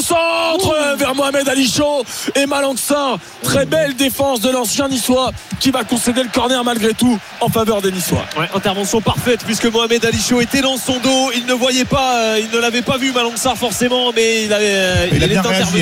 centre vers Mohamed Ali Chaud et Malangsar. Très belle défense de l'ancien niçois qui va concéder le corner malgré tout en faveur des Niçois. Ouais, intervention parfaite puisque Mohamed Ali Chaud était dans son dos. Il ne voyait pas, il ne l'avait pas vu Malangsar forcément, mais il a bien réagi.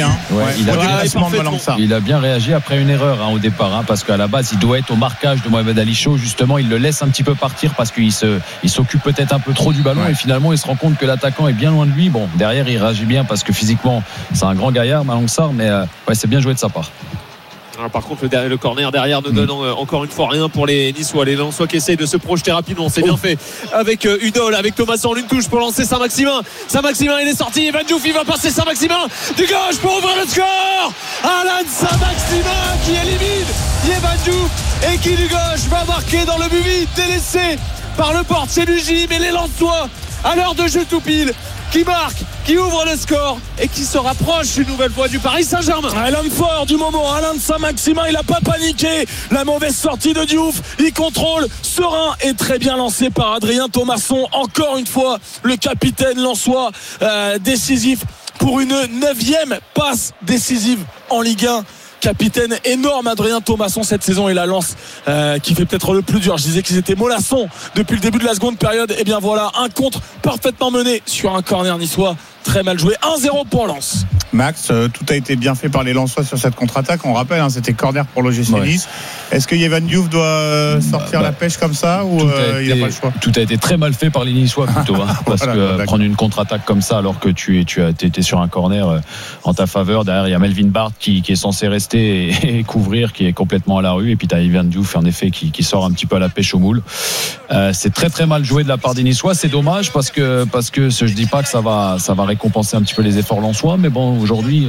Il a bien réagi après une erreur au départ, parce qu'à la base il doit être au marquage de Mohamed Ali Chaud. Justement, il le laisse un petit peu partir parce qu'il s'occupe peut-être un peu trop du ballon, et finalement il se rend compte que l'attaquant est bien loin de lui. Bon, derrière il réagit bien parce que physiquement c'est un grand gaillard, Malangsar, mais c'est bien joué de sa part. Alors, par contre le corner derrière ne donne encore une fois rien pour les Niçois. Les Lensois qui essayent de se projeter rapidement, c'est bien fait avec Udol, avec Thomasson en une touche pour lancer Saint-Maximin. Saint-Maximin il est sorti, Evan Diouf il va passer Saint-Maximin du gauche pour ouvrir le score. Alan Saint-Maximin qui élimine Evan Diouf et qui du gauche va marquer dans le but vide délaissé par le portier du gym. Et les Lensois à l'heure de jeu tout pile qui marque, qui ouvre le score et qui se rapproche une nouvelle fois du Paris Saint-Germain. L'homme fort du moment, Alain Saint-Maximin, il n'a pas paniqué. La mauvaise sortie de Diouf, il contrôle, serein et très bien lancé par Adrien Thomasson. Encore une fois, le capitaine lensois décisif pour une 9e passe décisive en Ligue 1. Capitaine énorme Adrien Thomasson cette saison, et la Lens qui fait peut-être le plus dur. Je disais qu'ils étaient mollassons depuis le début de la seconde période. Et bien voilà, un contre parfaitement mené sur un corner niçois. Très mal joué, 1-0 pour Lens. Max, tout a été bien fait par les Lensois sur cette contre-attaque. On rappelle, c'était corner pour l'OGC Nice. Est-ce que Evan Diouf doit sortir la pêche comme ça, ou il n'a pas le choix? Tout a été très mal fait par les Niçois plutôt, parce que prendre une contre-attaque comme ça alors que tu étais sur un corner en ta faveur. Derrière il y a Melvin Barth qui est censé rester et couvrir, qui est complètement à la rue, et puis tu as Evan Diouf en effet qui sort un petit peu à la pêche au moule. C'est très très mal joué de la part des Niçois. C'est dommage parce que je dis pas que ça va récompenser un petit peu les efforts lensois, mais bon, aujourd'hui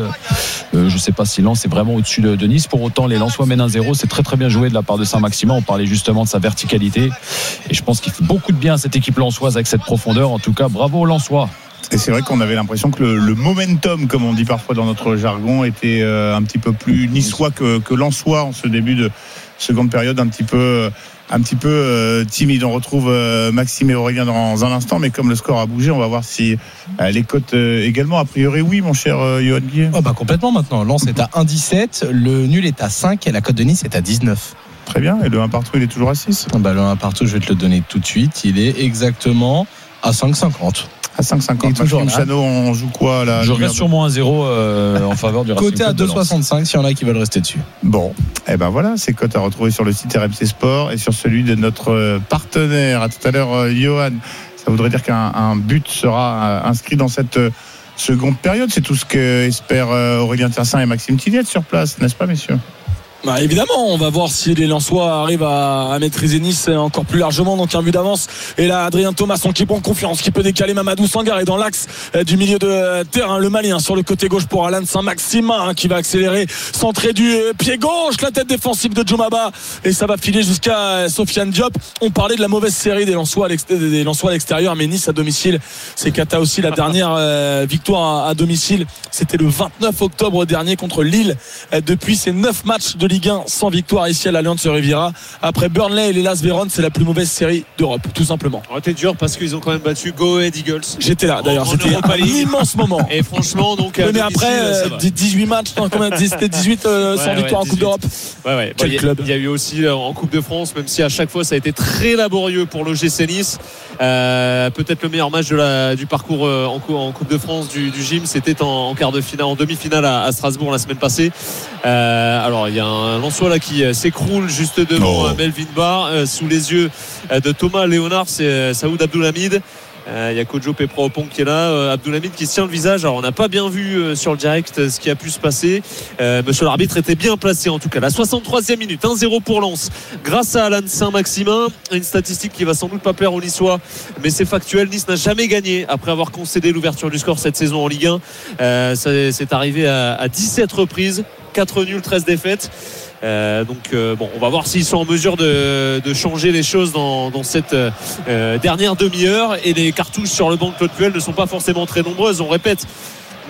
je sais pas si Lens est vraiment au-dessus de Nice. Pour autant, les Lensois mènent 1-0. C'est très très bien joué de la part de Saint-Maximin. On parlait justement de sa verticalité, et je pense qu'il fait beaucoup de bien à cette équipe lensoise avec cette profondeur. En tout cas, bravo aux Lensois. Et c'est vrai qu'on avait l'impression que le momentum, comme on dit parfois dans notre jargon, était un petit peu plus niçois que lensois en ce début de seconde période, un petit peu timide. On retrouve Maxime et Aurélien dans un instant, mais comme le score a bougé, on va voir si les cotes également. A priori oui, mon cher Johan Guillet. Complètement maintenant. Lens est à 1,17, le nul est à 5 et la cote de Nice est à 19. Très bien, et le 1 partout il est toujours à 6. Le 1 partout, je vais te le donner tout de suite, il est exactement à 5,50. À 5,50. Maxime Chanot, on joue quoi là? Je reste sur moins 1-0 en faveur du Racing. Côté à 2,65 s'il y en a qui veulent rester dessus. Bon, et ben voilà, ces cotes à retrouver sur le site RMC Sport et sur celui de notre partenaire. À tout à l'heure, Johan. Ça voudrait dire qu'un but sera inscrit dans cette seconde période. C'est tout ce qu'espèrent Aurélien Tersin et Maxime Tilliette sur place, n'est-ce pas, messieurs? Évidemment, on va voir si les Lensois arrivent à maîtriser Nice encore plus largement. Donc un but d'avance, et là Adrien Thomasson qui prend confiance, qui peut décaler Mamadou Sangaré dans l'axe du milieu de terrain, le Malien sur le côté gauche pour Alain Saint-Maximin qui va accélérer, centré du pied gauche, la tête défensive de Djoumaba, et ça va filer jusqu'à Sofiane Diop. On parlait de la mauvaise série des Lensois à l'extérieur, mais Nice à domicile, c'est cata aussi. La dernière victoire à domicile, c'était le 29 octobre dernier contre Lille. Depuis ces 9 matchs de Ligue 1 sans victoire ici à l'Allianz Riviera. Après Burnley et l'Hellas Vérone, c'est la plus mauvaise série d'Europe, tout simplement. T'es dur parce qu'ils ont quand même battu Go Ahead Eagles. J'étais là d'ailleurs, c'était un immense moment. Et franchement, donc. Mais après 18 matchs, c'était 18 sans victoire en Coupe d'Europe. Quel club. Il y a eu aussi en Coupe de France, même si à chaque fois ça a été très laborieux pour l'OGC Nice. Peut-être le meilleur match du parcours en Coupe de France du gym, c'était en quart de finale, en demi-finale à Strasbourg la semaine passée. Alors il y a un Lensois là qui s'écroule juste devant Melvin Barr, sous les yeux de Thomas Léonard. C'est Saoud Abdoulhamid. Il y a Kojo Pepra-Opong qui est là, Abdoulhamid qui se tient le visage. Alors on n'a pas bien vu sur le direct ce qui a pu se passer. Monsieur l'arbitre était bien placé en tout cas. La 63e minute, 1-0 pour Lens grâce à Alain Saint-Maximin. Une statistique qui va sans doute pas plaire aux Niçois, mais c'est factuel. Nice n'a jamais gagné après avoir concédé l'ouverture du score cette saison en Ligue 1. C'est arrivé à 17 reprises, 4 nuls, 13 défaites. On va voir s'ils sont en mesure de changer les choses dans cette dernière demi-heure. Et les cartouches sur le banc de Claude Puel ne sont pas forcément très nombreuses, on répète.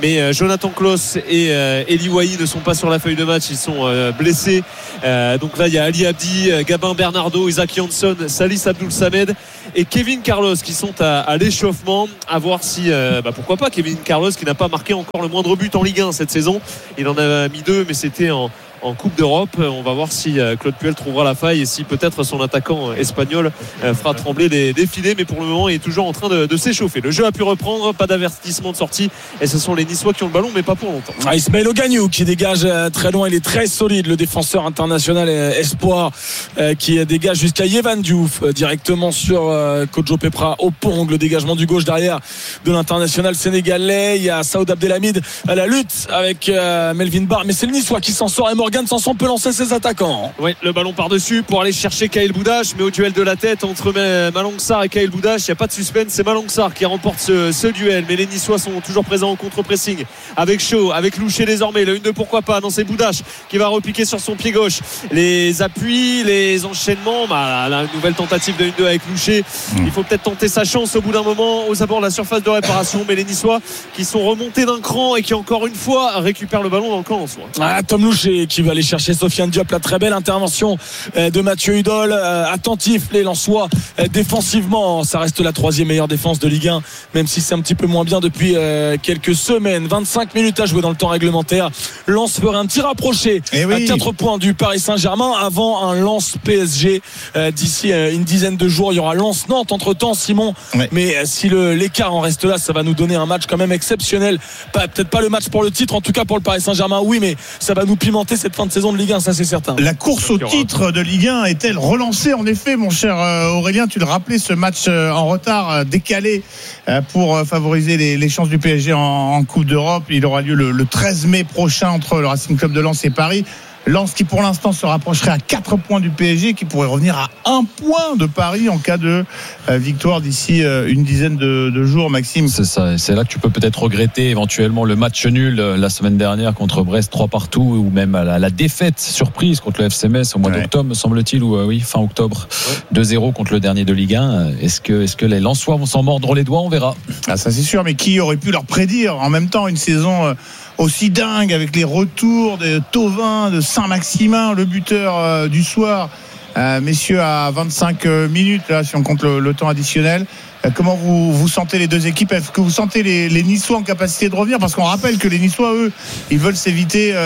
mais Jonathan Klaus et Eli Wahi ne sont pas sur la feuille de match, ils sont blessés. Donc là il y a Ali Abdi, Gabin Bernardo, Isaac Jansson, Salis Abdul Samed et Kevin Carlos qui sont à l'échauffement. À voir si pourquoi pas Kevin Carlos qui n'a pas marqué encore le moindre but en Ligue 1 cette saison. Il en a mis 2, mais c'était en Coupe d'Europe. On va voir si Claude Puel trouvera la faille et si peut-être son attaquant espagnol fera trembler les filets, mais pour le moment il est toujours en train de s'échauffer. Le jeu a pu reprendre, pas d'avertissement de sortie et ce sont les Niçois qui ont le ballon, mais pas pour longtemps. Ismaël Ogagnou qui dégage très loin, il est très solide, le défenseur international espoir qui dégage jusqu'à Yevan Diouf directement sur Kojo Pepra au pont, le dégagement du gauche derrière de l'international sénégalais. Il y a Saoud Abdelhamid à la lutte avec Melvin Barr, mais c'est le Niçois qui s'en sort et Morgan Sanson peut lancer ses attaquants. Oui, le ballon par-dessus pour aller chercher Kaël Boudache, mais au duel de la tête entre Malang Sarr et Kaël Boudache, il n'y a pas de suspense, c'est Malang Sarr qui remporte ce duel, mais les Niçois sont toujours présents au contre-pressing avec Shaw, avec Louché désormais, le 1-2 pourquoi pas, non c'est Boudache qui va repiquer sur son pied gauche, les appuis, les enchaînements, la nouvelle tentative de 1-2 avec Louché, il faut peut-être tenter sa chance au bout d'un moment aux abords de la surface de réparation, mais les Niçois qui sont remontés d'un cran et qui encore une fois récupèrent le ballon dans le camp en soi. Tom Louché qui va aller chercher Sofiane Diop, la très belle intervention de Mathieu Hudol, attentif les Lensois défensivement, ça reste la 3e meilleure défense de Ligue 1, même si c'est un petit peu moins bien depuis quelques semaines. 25 minutes à jouer dans le temps réglementaire. Lens ferait un petit rapproché à 4 points du Paris Saint-Germain avant un Lens PSG d'ici une dizaine de jours. Il y aura Lens Nantes entre temps, Simon, mais si l'écart en reste là, ça va nous donner un match quand même exceptionnel, peut-être pas le match pour le titre, en tout cas pour le Paris Saint-Germain oui, mais ça va nous pimenter cette fin de saison de Ligue 1, ça c'est certain. La course au titre de Ligue 1 est-elle relancée en effet, mon cher Aurélien? Tu le rappelais, ce match en retard décalé pour favoriser les chances du PSG en Coupe d'Europe. Il aura lieu le 13 mai prochain entre le Racing Club de Lens et Paris. Lens qui pour l'instant se rapprocherait à 4 points du PSG, qui pourrait revenir à 1 point de Paris en cas de victoire d'ici une dizaine de jours, Maxime. C'est ça, et c'est là que tu peux peut-être regretter éventuellement le match nul la semaine dernière contre Brest 3-3, ou même la défaite surprise contre le FC Metz au mois d'octobre, me semble-t-il, ou fin octobre, 2-0 contre le dernier de Ligue 1. Est-ce que les Lensois vont s'en mordre les doigts? On verra. Ça c'est sûr, mais qui aurait pu leur prédire en même temps une saison aussi dingue avec les retours de Thauvin, de Saint-Maximin, le buteur du soir, messieurs, à 25 minutes là, si on compte le temps additionnel. Comment vous sentez les deux équipes? Est-ce que vous sentez les Niçois en capacité de revenir? Parce qu'on rappelle que les Niçois, eux, ils veulent s'éviter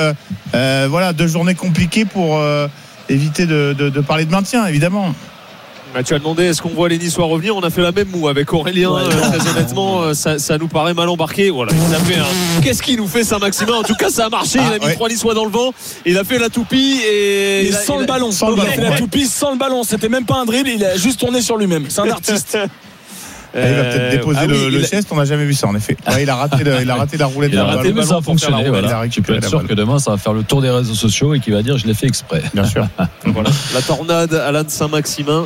2 journées compliquées pour éviter de parler de maintien, évidemment. Tu as demandé est-ce qu'on voit les Niçois revenir, on a fait la même moue avec Aurélien, très honnêtement ça nous paraît mal embarqué. Voilà, il a fait qu'est-ce qu'il nous fait Saint-Maximin? En tout cas ça a marché, il a mis 3 Niçois dans le vent, il a fait la toupie et sans le ballon, il a fait la toupie sans le ballon, c'était même pas un dribble, il a juste tourné sur lui-même, c'est un artiste. Il va peut-être déposer le geste, on n'a jamais vu ça en effet. Il a raté la roulette. Il a raté, mais ça a fonctionné. Tu peux être sûr que demain ça va faire le tour des réseaux sociaux et qu'il va dire je l'ai fait exprès. Bien sûr. Voilà. La tornade Alan Saint-Maximin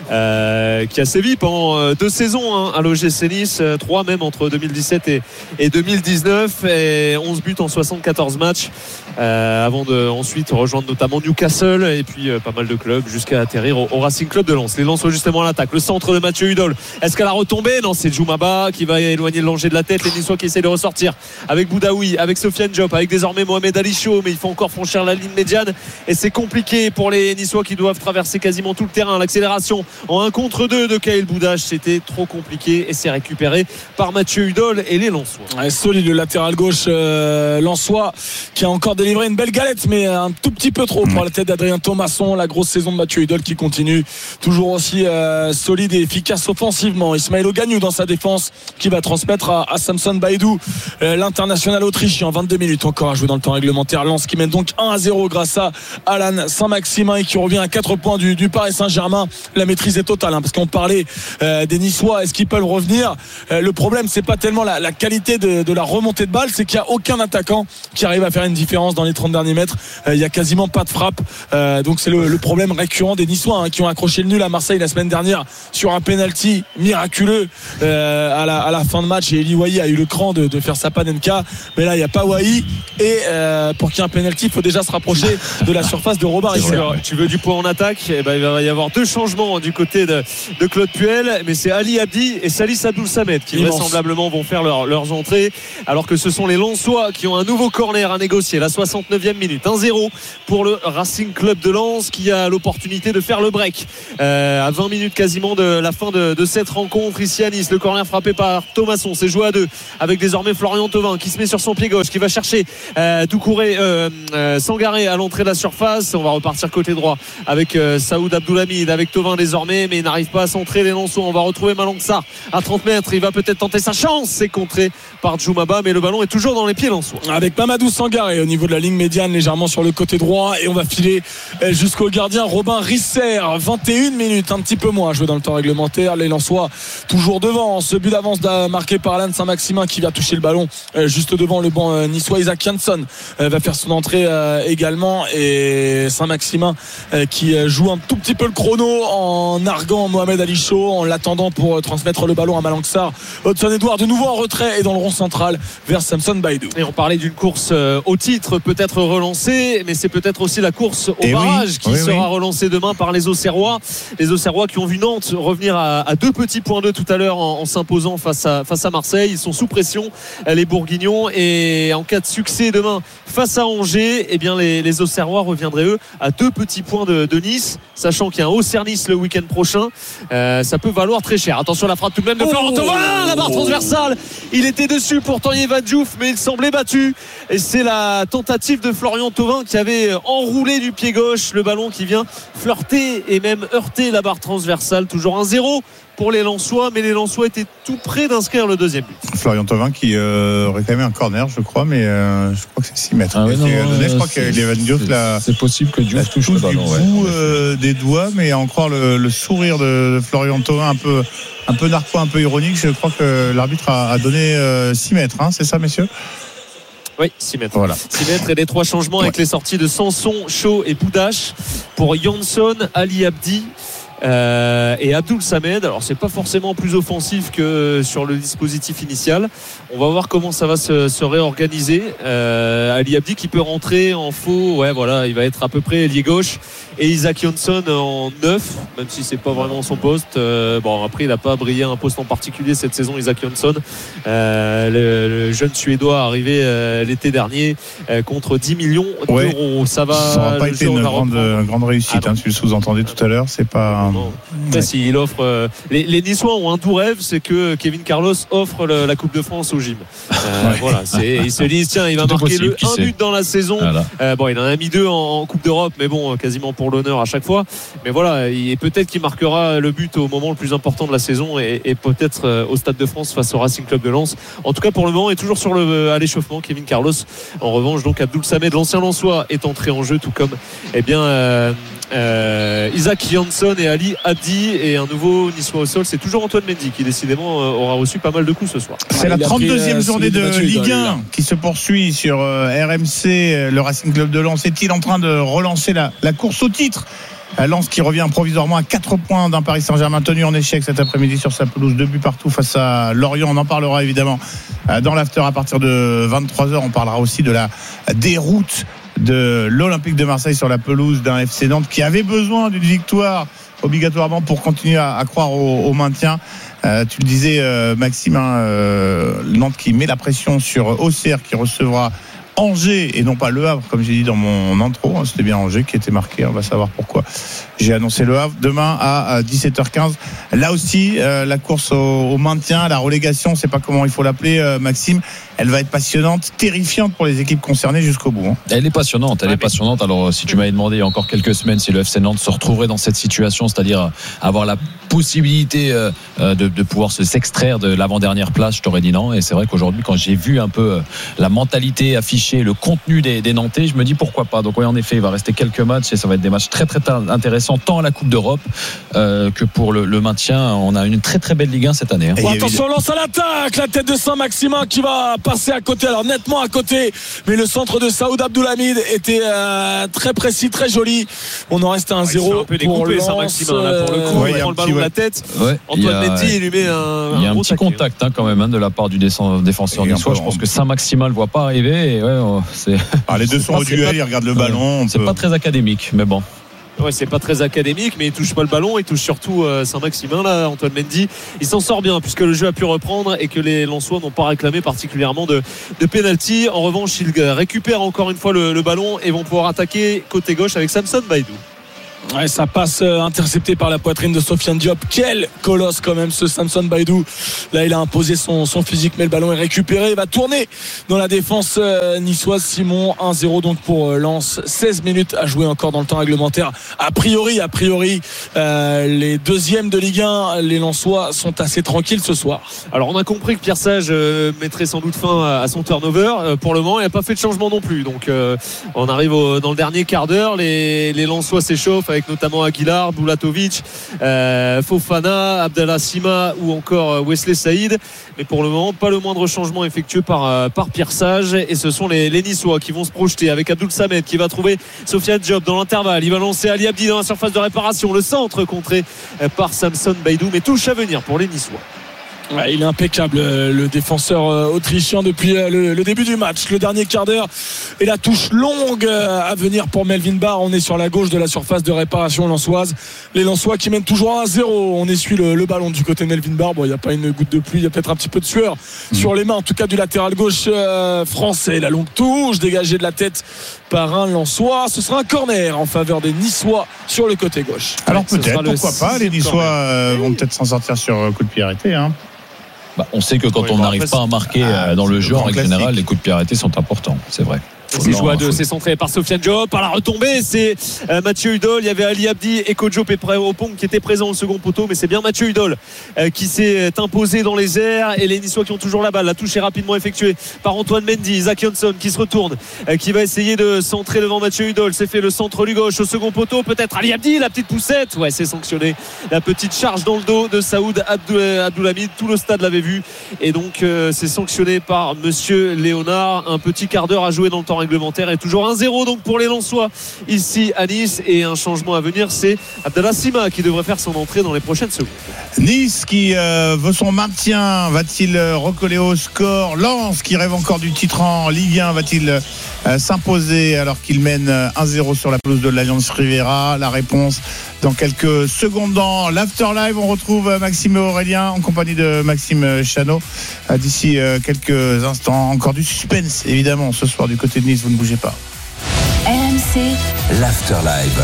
qui a sévi pendant 2 saisons à l'OGC Nice, 3 même entre 2017 et 2019, et 11 buts en 74 matchs avant de ensuite rejoindre notamment Newcastle et puis pas mal de clubs jusqu'à atterrir au Racing Club de Lens. Les Lensois justement à l'attaque, le centre de Mathieu Hudol, est-ce qu'elle a retombé? Non, c'est Djoumaba qui va éloigner le danger de la tête, les Niçois qui essaient de ressortir avec Boudaoui, avec Sofiane Diop, avec désormais Mohamed Ali Chaud, mais il faut encore franchir la ligne médiane et c'est compliqué pour les Niçois qui doivent traverser quasiment tout le terrain. L'accélération en 1 contre 2 de Kaël Boudache, c'était trop compliqué et c'est récupéré par Mathieu Hudol et les Lensois. Solide le latéral gauche Lensois qui a encore délivré une belle galette, mais un tout petit peu trop pour la tête d'Adrien Thomasson. La grosse saison de Mathieu Hudol qui continue toujours aussi solide et efficace offensivement. Ismaël Ogagnou dans sa défense qui va transmettre à Samson Baïdou, l'international autrichien. 22 minutes encore à jouer dans le temps réglementaire. Lens qui mène donc 1-0 grâce à Alan Saint-Maximin et qui revient à 4 points du Paris Saint-Germain. La maîtrise est totale parce qu'on parlait des Niçois, est-ce qu'ils peuvent revenir? Le problème c'est pas tellement la qualité de la remontée de balle, c'est qu'il n'y a aucun attaquant qui arrive à faire une différence dans les 30 derniers mètres. Il n'y a quasiment pas de frappe, donc c'est le problème récurrent des Niçois qui ont accroché le nul à Marseille la semaine dernière sur un penalty miraculeux à la fin de match, et Eli Wahi a eu le cran de faire sa panenka, mais là il n'y a pas Wahi, et pour qu'il y ait un penalty il faut déjà se rapprocher de la surface de Robert. Tu veux du poids en attaque, il va y avoir 2 changements du côté de Claude Puel, mais c'est Ali Abdi et Salis Abdoul Samed qui vraisemblablement vont faire leurs entrées, alors que ce sont les Lensois qui ont un nouveau corner à négocier, la 69e minute. 1-0 pour le Racing Club de Lens qui a l'opportunité de faire le break à 20 minutes quasiment de la fin de cette rencontre ici à Nice. Le corner frappé par Thomasson, c'est joué à 2 avec désormais Florian Thauvin qui se met sur son pied gauche, qui va chercher Doucouré Sangaré à l'entrée de la surface. On va repartir côté droit avec Saoud Abdoulhamid, avec Thauvin désormais, mais il n'arrive pas à centrer les Lensois. On va retrouver Malangsar à 30 mètres, il va peut-être tenter sa chance, c'est contré par Djoumaba, mais le ballon est toujours dans les pieds lensois. Avec Mamadou Sangaré au niveau de la ligne médiane, légèrement sur le côté droit, et on va filer jusqu'au gardien Robin Risser. 21 minutes, un petit peu moins à jouer dans le temps réglementaire. Les Lensois toujours devant. Ce but d'avance marqué par Alain Saint-Maximin qui va toucher le ballon juste devant le banc niçois. Isaac Jansson va faire son entrée également, et Saint-Maximin qui joue un tout petit peu le chrono en narguant Mohamed Ali Chaud, en l'attendant pour transmettre le ballon à Malangsar. Hudson-Edouard de nouveau en retrait et dans le rond central vers Samson Baïdou. Et on parlait d'une course au titre peut-être relancée, mais c'est peut-être aussi la course au barrage qui sera relancée demain par les Auxerrois. Les Auxerrois qui ont vu Nantes revenir à 2 petits points 2 tout à l'heure en s'imposant face à Marseille. Ils sont sous pression, les Bourguignons, et en cas de succès demain face à Angers, eh bien les Auxerrois reviendraient eux à 2 petits points de Nice, sachant qu'il y a un Auxerre-Nice le week-end prochain. Ça peut valoir très cher. Attention, la frappe tout de même de Florent Thauvin, la barre transversale, il était dessus pourtant Yvan Diouf, mais il semblait battu, et c'est la tentative de Florian Thauvin qui avait enroulé du pied gauche le ballon qui vient flirter et même heurter la barre transversale. Toujours 1-0 pour les Lensois, mais les Lensois étaient tout près d'inscrire le deuxième but. Florian Thauvin qui réclamait un corner, je crois, mais je crois que c'est 6 mètres. Je crois qu'Evan Diouf c'est possible que Diouf touche le ballon du bout des doigts, mais à en croire le sourire de Florian Thauvin un peu narquois, un peu ironique. Je crois que l'arbitre a donné 6 mètres, hein, c'est ça, messieurs? Oui, 6 mètres. Voilà. 6 mètres et les 3 changements avec les sorties de Sanson, Chaud et Boudache pour Jansson, Ali Abdi et Abdoul Samed. Alors c'est pas forcément plus offensif que sur le dispositif initial. On va voir comment ça va se réorganiser. Ali Abdi qui peut rentrer en faux, il va être à peu près ailier gauche, et Isaac Jansson en 9, même si c'est pas vraiment son poste. Après il n'a pas brillé un poste en particulier cette saison, Isaac Jansson, le jeune Suédois arrivé l'été dernier contre 10 millions d'euros. Ça va pas été une grande réussite, tu le sous-entendais tout à l'heure. C'est pas s'il offre les Niçois ont un doux rêve, c'est que Kevin Carlos offre la Coupe de France au gym. Ils se disent tiens, il va marquer un but dans la saison. Il en a mis 2 en Coupe d'Europe, mais quasiment pour l'honneur à chaque fois. Mais peut-être qu'il marquera le but au moment le plus important de la saison, et peut-être au Stade de France face au Racing Club de Lens. En tout cas, pour le moment, il est toujours à l'échauffement, Kevin Carlos. En revanche, donc Abdoul Samed, l'ancien Lensois, est entré en jeu, tout comme Isaac Jansson et Ali Abdi, et un nouveau Niçois au sol, c'est toujours Antoine Mendy qui décidément aura reçu pas mal de coups ce soir. C'est la 32e journée de Ligue 1 qui se poursuit sur RMC. Le Racing Club de Lens est-il en train de relancer la course au titre? Lens qui revient provisoirement à 4 points d'un Paris Saint-Germain tenu en échec cet après-midi sur sa pelouse, 2 buts partout face à Lorient. On en parlera évidemment dans l'after à partir de 23h. On parlera aussi de la déroute de l'Olympique de Marseille sur la pelouse d'un FC Nantes qui avait besoin d'une victoire obligatoirement pour continuer à croire au maintien. Tu le disais, Maxime, Nantes qui met la pression sur Auxerre qui recevra Angers et non pas Le Havre, comme j'ai dit dans mon intro. C'était bien Angers qui était marqué, on va savoir pourquoi j'ai annoncé Le Havre. Demain à 17h15, là aussi la course au maintien, la relégation, je sais pas comment il faut l'appeler, Maxime, elle va être passionnante, terrifiante pour les équipes concernées jusqu'au bout. Elle est passionnante, passionnante. Alors si tu m'avais demandé il y a encore quelques semaines si le FC Nantes se retrouverait dans cette situation, c'est-à-dire avoir la possibilité de pouvoir s'extraire de l'avant-dernière place, je t'aurais dit non. Et c'est vrai qu'aujourd'hui, quand j'ai vu un peu la mentalité affichée, le contenu des Nantais, je me dis pourquoi pas. Donc en effet, il va rester quelques matchs et ça va être des matchs très très intéressants, tant à la Coupe d'Europe que pour le maintien. On a une très très belle Ligue 1 cette année. Attention, Lens à l'attaque, la tête de Saint-Maximin qui va passer à côté, alors nettement à côté, mais le centre de Saoud Abdoulhamid était très précis, très joli. On en reste à 1-0 pour Lens. Saint-Maximin là pour le coup, il prend le ballon de la tête. Antoine Mendy, il lui met il y a un petit contact quand même de la part du défenseur niçois. Je pense que Saint-Maximin le voit pas arriver. Et les deux sont au duel, ils regardent le ballon. C'est pas très académique, mais bon. Ouais, c'est pas très académique, mais il touche pas le ballon, il touche surtout Saint-Maximin là, Antoine Mendy. Il s'en sort bien puisque le jeu a pu reprendre et que les Lensois n'ont pas réclamé particulièrement de pénalty. En revanche, ils récupèrent encore une fois le ballon et vont pouvoir attaquer côté gauche avec Samson Baïdou. Ouais, ça passe intercepté par la poitrine de Sofiane Diop. Quel colosse quand même ce Samson Baïdou. Là il a imposé son physique, mais le ballon est récupéré. Il va tourner dans la défense niçoise. Simon, 1-0 donc pour Lens. 16 minutes à jouer encore dans le temps réglementaire. A priori les deuxièmes de Ligue 1, les Lensois sont assez tranquilles ce soir. Alors on a compris que Pierre Sage mettrait sans doute fin à son turnover. Pour le moment il n'a pas fait de changement non plus. Donc on arrive dans le dernier quart d'heure. Les Lensois s'échauffent avec notamment Aguilar, Bulatovic, Fofana, Abdallah Sima ou encore Wesley Saïd. Mais pour le moment, pas le moindre changement effectué par Pierre Sage. Et ce sont les Niçois qui vont se projeter avec Abdoul Samed qui va trouver Sofiane Diop dans l'intervalle. Il va lancer Ali Abdi dans la surface de réparation. Le centre contré par Samson Baïdou. Mais touche à venir pour les Niçois. Ouais, il est impeccable le défenseur autrichien depuis le début du match, le dernier quart d'heure, et la touche longue à venir pour Melvin Barr. On est sur la gauche de la surface de réparation lensoise, les Lensois qui mènent toujours 1-0. On essuie le ballon du côté de Melvin Barr. Bon, il n'y a pas une goutte de pluie, il y a peut-être un petit peu de sueur sur les mains, en tout cas du latéral gauche français. La longue touche dégagée de la tête par un Lensois. Ce sera un corner en faveur des Niçois sur le côté gauche. Alors peut-être, pourquoi pas, les Niçois vont peut-être s'en sortir sur coup de pied arrêté, hein. On sait que quand on n'arrive pas à marquer dans le jeu, en règle générale, les coups de pied arrêtés sont importants, c'est vrai. C'est joué à deux, c'est centré par Sofiane Diop. Par la retombée, c'est Mathieu Hudol. Il y avait Ali Abdi et Kojo Pepre-Opong qui étaient présents au second poteau, mais c'est bien Mathieu Hudol qui s'est imposé dans les airs. Et les Niçois qui ont toujours la balle. La touche est rapidement effectuée par Antoine Mendy. Zach Johnson qui se retourne, qui va essayer de centrer devant Mathieu Hudol. C'est fait le centre du gauche au second poteau. Peut-être Ali Abdi, la petite poussette. Ouais, c'est sanctionné. La petite charge dans le dos de Saoud Abdoulhamid. Tout le stade l'avait vu. Et donc, c'est sanctionné par Monsieur Léonard. Un petit quart d'heure à jouer dans le temps réglementaire et toujours 1-0 donc pour les Lensois ici à Nice. Et un changement à venir, c'est Abdallah Sima qui devrait faire son entrée dans les prochaines secondes. Nice qui veut son maintien, va-t-il recoller au score? Lens qui rêve encore du titre en Ligue 1, va-t-il s'imposer alors qu'il mène 1-0 sur la pelouse de l'Alliance Riviera? La réponse dans quelques secondes dans l'Afterlive. On retrouve Maxime et Aurélien en compagnie de Maxime Chano d'ici quelques instants. Encore du suspense évidemment ce soir du côté de Nice, vous ne bougez pas. RMC, l'Afterlive.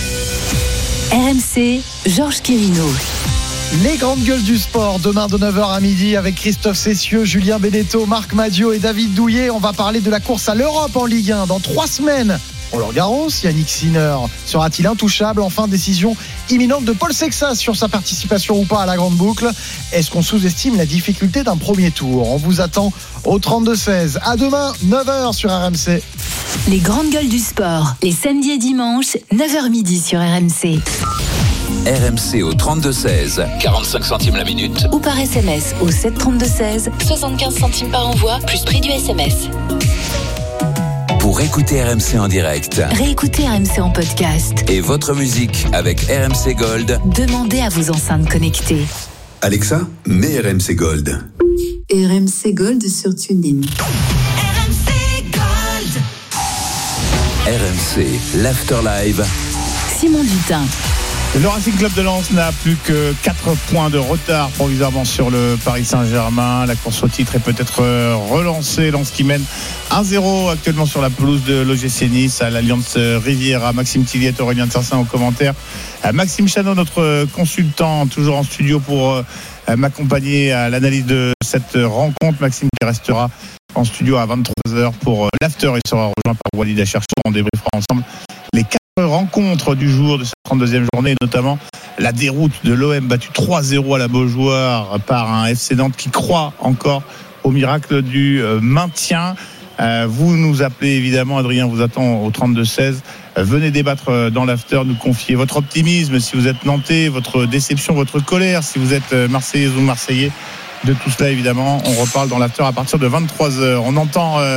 RMC, Georges Quérino. Les grandes gueules du sport, demain de 9h à midi avec Christophe Cessieux, Julien Beneteau, Marc Madiot et David Douillet. On va parler de la course à l'Europe en Ligue 1 dans 3 semaines. Roland Garros, Yannick Sinner sera-t-il intouchable? Enfin, décision imminente de Paul Sexas sur sa participation ou pas à la grande boucle. Est-ce qu'on sous-estime la difficulté d'un premier tour? On vous attend au 32-16. À demain, 9h sur RMC. Les grandes gueules du sport, les samedis et dimanches, 9h midi sur RMC. RMC au 32-16, 45 centimes la minute. Ou par SMS au 732-16, 75 centimes par envoi, plus prix du SMS. Pour écouter RMC en direct, réécoutez RMC en podcast. Et votre musique avec RMC Gold. Demandez à vos enceintes connectées. Alexa, mets RMC Gold. RMC Gold sur TuneIn. RMC Gold. RMC, l'Afterlive. Simon Dutin. Le Racing Club de Lens n'a plus que 4 points de retard provisoirement sur le Paris Saint-Germain. La course au titre est peut-être relancée. Lens qui mène 1-0 actuellement sur la pelouse de l'OGC Nice à l'Alliance Riviera. Maxime Tilliette, Aurélien Tersin aux commentaires. Maxime Chano, notre consultant, toujours en studio pour m'accompagner à l'analyse de cette rencontre. Maxime qui restera en studio à 23h pour l'after. Il sera rejoint par Walid Acharchour. On débriefera ensemble les 4 rencontres du jour de cette 32e journée, notamment la déroute de l'OM battu 3-0 à la Beaujoire par un FC Nantes qui croit encore au miracle du maintien. Vous nous appelez évidemment, Adrien vous attend au 32-16. Venez débattre dans l'after, nous confier votre optimisme si vous êtes nantais, votre déception, votre colère si vous êtes marseillaise ou marseillais. De tout cela évidemment, on reparle dans l'after à partir de 23h. On entend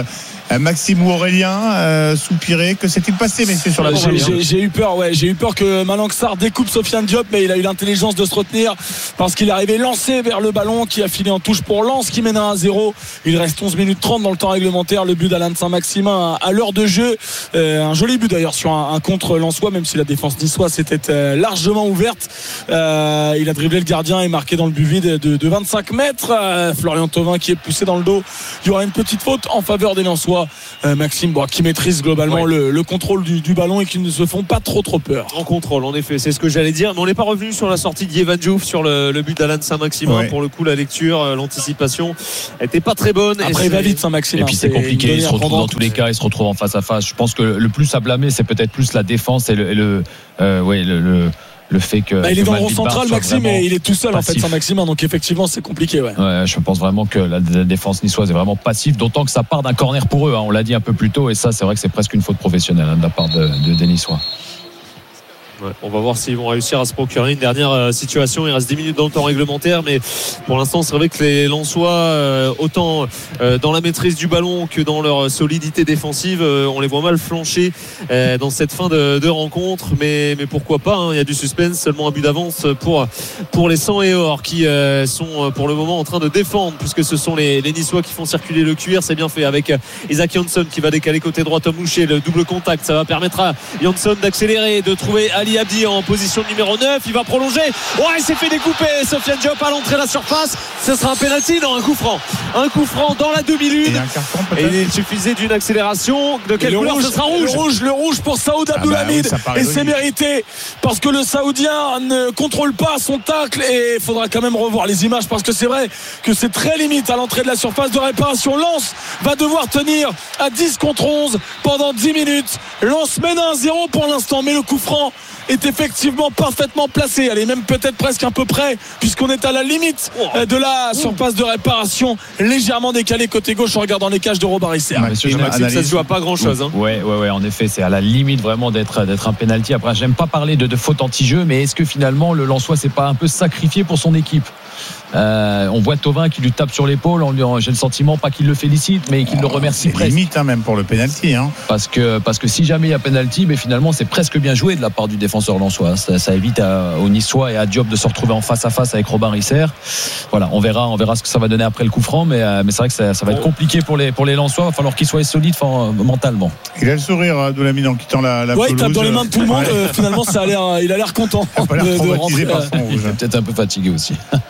Maxime ou Aurélien, soupirer, que s'est-il passé, messieurs, sur la j'ai eu peur que Malang Sarr découpe Sofiane Diop, mais il a eu l'intelligence de se retenir parce qu'il est arrivé lancé vers le ballon qui a filé en touche pour Lens qui mène à 1-0. Il reste 11 minutes 30 dans le temps réglementaire. Le but d'Alain de Saint-Maximin à l'heure de jeu, un joli but d'ailleurs sur un contre lensois, même si la défense niçoise s'était largement ouverte. Il a dribblé le gardien et marqué dans le but vide de 25 mètres. Florian Thauvin qui est poussé dans le dos. Il y aura une petite faute en faveur des Lensois. Maxime qui maîtrise globalement le contrôle du ballon et qui ne se font pas trop peur. En contrôle, en effet, c'est ce que j'allais dire, mais on n'est pas revenu sur la sortie d'Yevan Diouf sur le but d'Alain de Saint-Maximin. Pour le coup, la lecture, l'anticipation n'était pas très bonne. Après, il va vite Saint-Maximin. Et puis c'est compliqué, il se retrouve dans tous les cas, il se retrouve en face à face. Je pense que le plus à blâmer, c'est peut-être plus la défense et le fait que il est dans le rond central, Maxime, et il est tout seul passif. en fait, Saint-Maximin, donc effectivement c'est compliqué. Je pense vraiment que la défense niçoise est vraiment passive, d'autant que ça part d'un corner pour eux, on l'a dit un peu plus tôt, et ça c'est vrai que c'est presque une faute professionnelle de la part des Niçois. On va voir s'ils vont réussir à se procurer une dernière situation. Il reste 10 minutes dans le temps réglementaire, mais pour l'instant c'est vrai que les Lensois, autant dans la maîtrise du ballon que dans leur solidité défensive, on les voit mal flancher dans cette fin de rencontre, mais pourquoi pas, il y a du suspense, seulement un but d'avance pour les 100 et or qui sont pour le moment en train de défendre, puisque ce sont les Niçois qui font circuler le cuir. C'est bien fait avec Isaac Jansson qui va décaler côté droit. Tom Mouchet, le double contact, ça va permettre à Jansson d'accélérer, de trouver Ali Abdi en position numéro 9. Il va prolonger. Il s'est fait découper Sofiane Diop à l'entrée de la surface. Ce sera un pénalty, un coup franc dans la demi-lune, et il suffisait d'une accélération. De quelle couleur? Ce sera rouge. Le rouge pour Saoud Abdoulhamid, et c'est mérité parce que le Saoudien ne contrôle pas son tacle, et il faudra quand même revoir les images parce que c'est vrai que c'est très limite à l'entrée de la surface de réparation. Lens va devoir tenir à 10 contre 11 pendant 10 minutes. Lens mène à 1-0 pour l'instant, mais le coup franc est effectivement parfaitement placé. Elle est même peut-être presque un peu près, puisqu'on est à la limite de la surface de réparation, légèrement décalé côté gauche en regardant les cages de Robin Risser. Maxime, ça se joue à pas grand chose. Ouais, en effet, c'est à la limite vraiment d'être un penalty. Après, j'aime pas parler de faute anti-jeu, mais est-ce que finalement le Lensois s'est pas un peu sacrifié pour son équipe? On voit Thauvin qui lui tape sur l'épaule, j'ai le sentiment pas qu'il le félicite, mais qu'il le remercie presque. Limite même pour le penalty. Parce que si jamais il y a penalty, mais finalement c'est presque bien joué de la part du défenseur lensois. Ça évite aux Niçois et à Diop de se retrouver en face à face avec Robin Risser. Voilà, on verra ce que ça va donner après le coup franc, mais c'est vrai que ça va être compliqué pour les Lensois. Il va falloir qu'ils soient solides mentalement. Il a le sourire, Abdoulhamid, en quittant la pelouse. Il tape dans les mains de tout le monde. Finalement, il a l'air content de rentrer. Il est peut-être un peu fatigué aussi.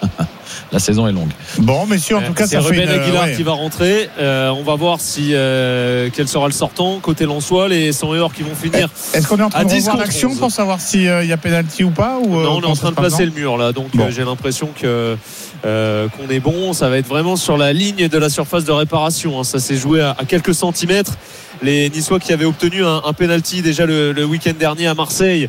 La saison est longue. Bon, messieurs, en tout cas, c'est Ruben Aguilar qui va rentrer. On va voir quel sera le sortant côté Lensois. Les 100 et or qui vont finir. Est-ce qu'on est en train de revoir l'action pour savoir s'il y a pénalty ou pas, ou non, on est en train de placer le mur là. Donc j'ai l'impression qu'on est bon. Ça va être vraiment sur la ligne de la surface de réparation. Ça s'est joué à quelques centimètres. Les Niçois qui avaient obtenu un penalty déjà le week-end dernier à Marseille,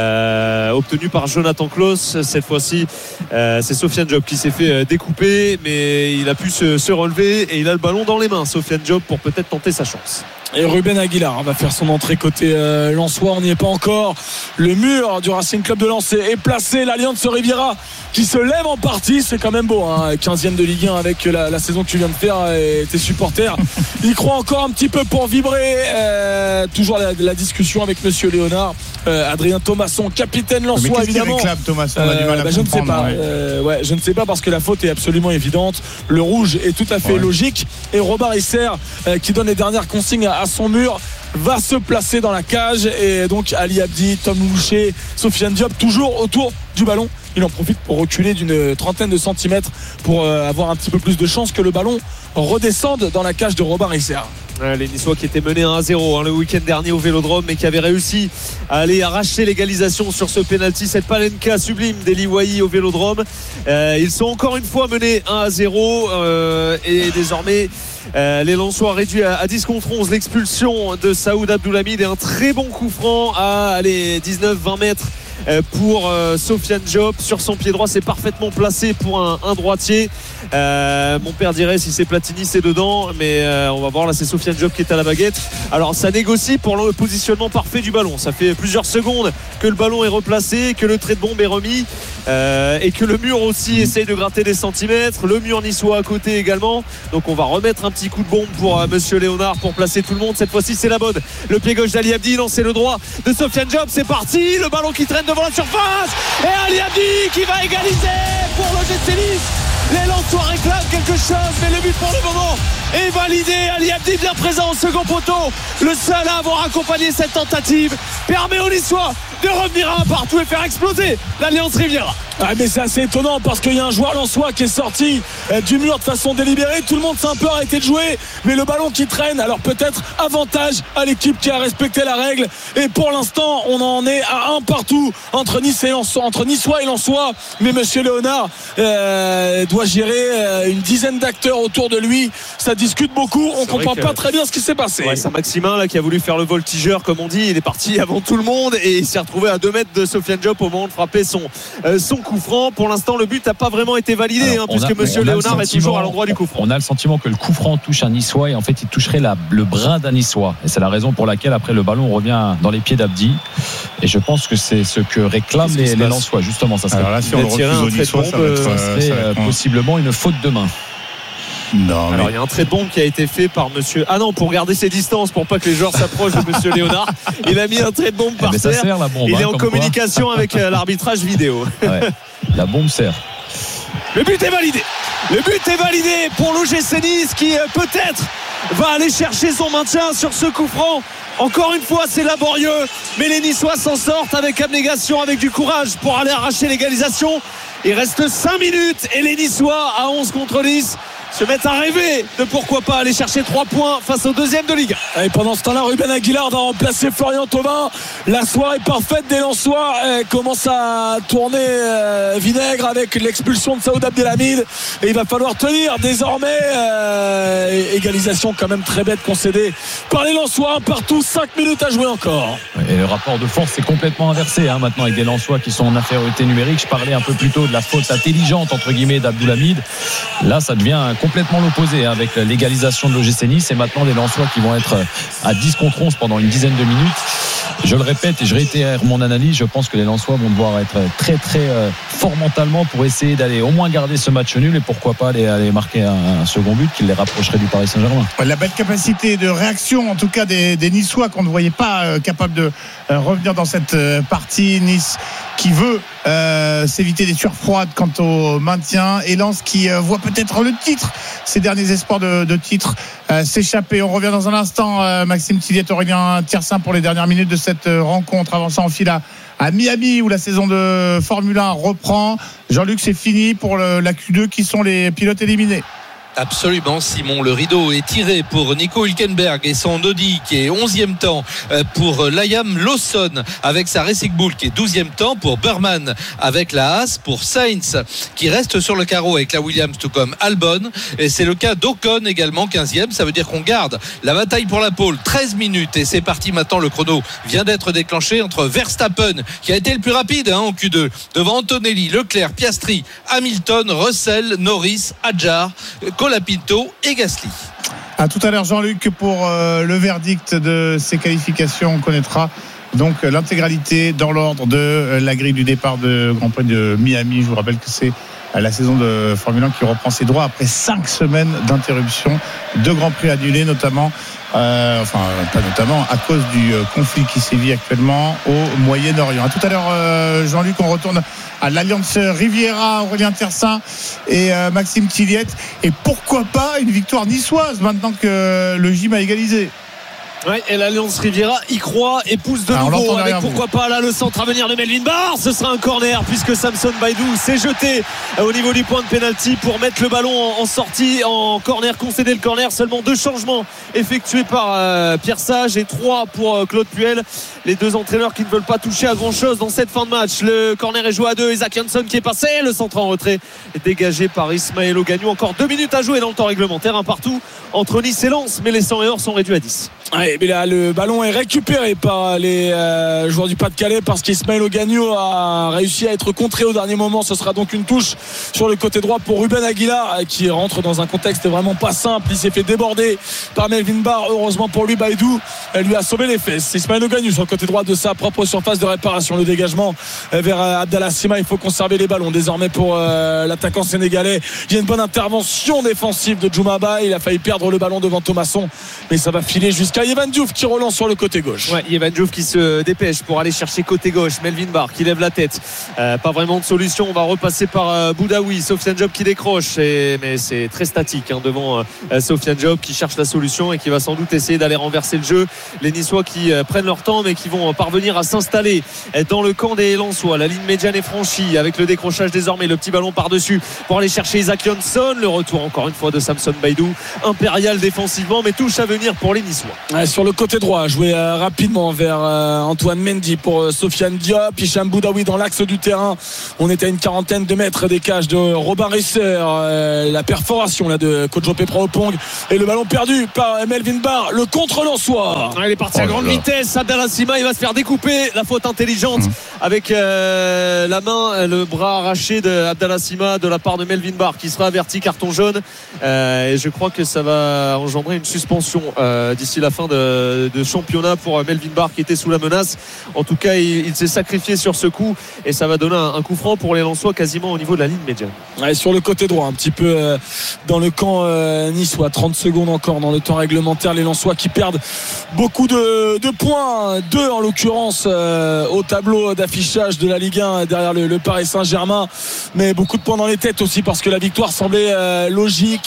obtenu par Jonathan Klaus. Cette fois-ci, c'est Sofiane Diop qui s'est fait découper, mais il a pu se relever et il a le ballon dans les mains, Sofiane Diop, pour peut-être tenter sa chance. Et Ruben Aguilar va faire son entrée côté lensois. On n'y est pas encore. Le mur du Racing Club de Lens est placé. L'Alliance Riviera qui se lève en partie. C'est quand même beau, 15e de Ligue 1 avec la saison que tu viens de faire et tes supporters. Ils croient encore un petit peu pour vibrer. Toujours la discussion avec Monsieur Léonard. Adrien Thomasson, capitaine lensois, évidemment. Thomasson, on a du mal à je ne sais pas. Je ne sais pas parce que la faute est absolument évidente. Le rouge est tout à fait logique. Et Robin Risser qui donne les dernières consignes à son mur va se placer dans la cage, et donc Ali Abdi, Tom Mouchet, Sofiane Diop toujours autour du ballon. Il en profite pour reculer d'une trentaine de centimètres pour avoir un petit peu plus de chance que le ballon redescende dans la cage de Robin Risser. Les Niçois qui étaient menés 1-0 le week-end dernier au Vélodrome, mais qui avaient réussi à aller arracher l'égalisation sur ce penalty, cette palenka sublime d'Eli Wahi au Vélodrome. Ils sont encore une fois menés 1-0 et désormais les Lensois réduits à 10 contre 11. L'expulsion de Saoud Abdoulhamid et un très bon coup franc à 19-20 mètres pour Sofiane Diop sur son pied droit. C'est parfaitement placé pour un droitier. Mon père dirait si c'est Platini c'est dedans, mais on va voir. Là c'est Sofiane Diop qui est à la baguette. Alors ça négocie pour le positionnement parfait du ballon. Ça fait plusieurs secondes que le ballon est replacé, que le trait de bombe est remis, et que le mur aussi essaye de gratter des centimètres. Le mur niçois à côté également. Donc on va remettre un petit coup de bombe pour monsieur Léonard pour placer tout le monde. Cette fois-ci c'est la bonne. Le pied gauche d'Ali Abdi, non c'est le droit de Sofiane Diop. C'est parti, le ballon qui traîne devant la surface et Ali Abdi qui va égaliser pour le GC Nice. Les Lensois réclament quelque chose, mais le but pour le moment est validé. Ali Abdi bien présent au second poteau, le seul à avoir accompagné cette tentative, permet aux Niçois de revenir à un partout et faire exploser l'Alliance Riviera. Mais c'est assez étonnant parce qu'il y a un joueur lensois qui est sorti du mur de façon délibérée. Tout le monde s'est un peu arrêté de jouer, mais le ballon qui traîne, alors peut-être avantage à l'équipe qui a respecté la règle. Et pour l'instant on en est à un partout entre Niçois et Lensois. Mais monsieur Léonard doit gérer une dizaine d'acteurs autour de lui. Ça discute beaucoup, on comprend pas très bien ce qui s'est passé. Ouais, Saint-Maximin là, qui a voulu faire le voltigeur comme on dit, il est parti avant tout le monde et il s'est retrouvé à 2 mètres de Sofiane Diop au moment de frapper son coup franc. Pour l'instant le but n'a pas vraiment été validé, puisque monsieur Léonard est toujours à l'endroit du coup franc. On a le sentiment que le coup franc touche un Niçois et en fait il toucherait le bras d'un Niçois, et c'est la raison pour laquelle après le ballon revient dans les pieds d'Abdi, et je pense que c'est ce que réclament les Lensois justement. Ça serait, alors là, si on le refuse au Niçois, ça serait possiblement une faute de main. Non, alors il y a un trait de bombe qui a été fait par monsieur. Ah non, pour garder ses distances, pour pas que les joueurs s'approchent de monsieur Léonard. Il a mis un trait de bombe par terre. Sert, la bombe, il est en communication avec l'arbitrage vidéo. Ouais, la bombe sert. Le but est validé. Le but est validé pour l'OGC Nice qui peut-être va aller chercher son maintien sur ce coup franc. Encore une fois c'est laborieux, mais les Niçois s'en sortent avec abnégation, avec du courage pour aller arracher l'égalisation. Il reste 5 minutes et les Niçois à 11 contre 10 se mettent à rêver de pourquoi pas aller chercher 3 points face au deuxième de Ligue 1. Et pendant ce temps-là, Ruben Aguilar va remplacer Florian Thauvin. La soirée parfaite des Lensois commence à tourner vinaigre avec l'expulsion de Saoud Abdelhamid. Et il va falloir tenir désormais. Égalisation quand même très bête concédée par les Lensois. Partout, 5 minutes à jouer encore. Et le rapport de force est complètement inversé maintenant avec des Lensois qui sont en infériorité numérique. Je parlais un peu plus tôt de la faute intelligente entre guillemets d'Abdelhamid. Là ça devient complètement l'opposé avec l'égalisation de l'OGC Nice et maintenant des Lensois qui vont être à 10 contre 11 pendant une dizaine de minutes. Je le répète et je réitère mon analyse, je pense que les Lensois vont devoir être très très fort mentalement pour essayer d'aller au moins garder ce match nul et pourquoi pas aller marquer un second but qui les rapprocherait du Paris Saint-Germain. La belle capacité de réaction en tout cas des Niçois qu'on ne voyait pas capables de revenir dans cette partie. Nice qui veut s'éviter des sueurs froides quant au maintien, et Lens qui voit peut-être le titre, ses derniers espoirs de titre s'échapper. On revient dans un instant. Maxime Tilliette, Aurélien Tiersin pour les dernières minutes de cette rencontre avant ça en file à Miami où la saison de Formule 1 reprend. Jean-Luc, c'est fini pour la Q2. Qui sont les pilotes éliminés? Absolument, Simon. Le rideau est tiré pour Nico Hülkenberg et son Audi qui est 11e temps, pour Liam Lawson avec sa Racing Bull qui est 12e temps, pour Burman avec la Haas, pour Sainz qui reste sur le carreau avec la Williams tout comme Albon, et c'est le cas d'Ocon également 15e. Ça veut dire qu'on garde la bataille pour la pole, 13 minutes et c'est parti maintenant. Le chrono vient d'être déclenché entre Verstappen qui a été le plus rapide en Q2 devant Antonelli, Leclerc, Piastri, Hamilton, Russell, Norris, Hadjar, Colapinto et Gasly. À tout à l'heure Jean-Luc pour le verdict de ces qualifications. On connaîtra donc l'intégralité dans l'ordre de la grille du départ de Grand Prix de Miami. Je vous rappelle que c'est la saison de Formule 1 qui reprend ses droits après 5 semaines d'interruption, de Grand Prix annulés notamment, pas notamment à cause du conflit qui sévit actuellement au Moyen-Orient. À tout à l'heure Jean-Luc, on retourne à l'Alliance Riviera, Aurélien Tiersin et Maxime Tilliette, et pourquoi pas une victoire niçoise maintenant que le gym a égalisé. Ouais, et l'Alliance Riviera y croit et pousse de nouveau avec pourquoi pas là le centre à venir de Melvin Barr. Ce sera un corner puisque Samson Baidoo s'est jeté au niveau du point de pénalty pour mettre le ballon en sortie, en corner, concéder le corner. Seulement 2 changements effectués par Pierre Sage et 3 pour Claude Puel. Les 2 entraîneurs qui ne veulent pas toucher à grand chose dans cette fin de match. Le corner est joué à 2, Isaac Jansson qui est passé, le centre en retrait est dégagé par Ismaël Ogagnou. Encore 2 minutes à jouer dans le temps réglementaire, un partout entre Nice et Lens, mais les 100 et or sont réduits à 10. Ouais, mais là, le ballon est récupéré par les joueurs du Pas-de-Calais parce qu'Ismaël Ogagno a réussi à être contré au dernier moment. Ce sera donc une touche sur le côté droit pour Ruben Aguilar qui rentre dans un contexte vraiment pas simple. Il s'est fait déborder par Melvin Barr. Heureusement pour lui, Baïdou lui a sauvé les fesses. Ismaël Ogagno sur le côté droit de sa propre surface de réparation. Le dégagement vers Abdallah Sima. Il faut conserver les ballons désormais pour l'attaquant sénégalais. Il y a une bonne intervention défensive de Djoumaba. Il a failli perdre le ballon devant Thomasson, mais ça va filer jusqu'à Yvan Diouf qui relance sur le côté gauche. Ouais, Yvan Diouf qui se dépêche pour aller chercher côté gauche. Melvin Barr qui lève la tête. Pas vraiment de solution. On va repasser par Boudaoui. Sofiane Diop qui décroche. Mais c'est très statique devant Sofiane Diop qui cherche la solution et qui va sans doute essayer d'aller renverser le jeu. Les Niçois qui prennent leur temps mais qui vont parvenir à s'installer dans le camp des Lensois. La ligne médiane est franchie avec le décrochage désormais. Le petit ballon par-dessus pour aller chercher Isaac Johnson. Le retour encore une fois de Samson Baïdou. Impérial défensivement mais touche à venir pour les Niçois. Ouais, sur le côté droit, joué rapidement vers Antoine Mendy pour Sofiane Diop. Hicham Boudaoui dans l'axe du terrain. On était à une quarantaine de mètres des cages de Robin Risser. La perforation là de Kojo Pepra-Opong et le ballon perdu par Melvin Barr. Le contre-Lensois. Il est parti à grande vitesse. Abdallah Sima, il va se faire découper. La faute intelligente avec la main, le bras arraché d'Abdallah Sima de la part de Melvin Barr qui sera averti carton jaune. Et je crois que ça va engendrer une suspension d'ici la fin de championnat pour Melvin Barr qui était sous la menace. En tout cas, il s'est sacrifié sur ce coup et ça va donner un coup franc pour les Lensois quasiment au niveau de la ligne médiane. Ouais, sur le côté droit, un petit peu dans le camp niçois. 30 secondes encore dans le temps réglementaire. Les Lensois qui perdent beaucoup de points, 2 en l'occurrence au tableau d'affichage de la Ligue 1 derrière le Paris Saint-Germain, mais beaucoup de points dans les têtes aussi parce que la victoire semblait logique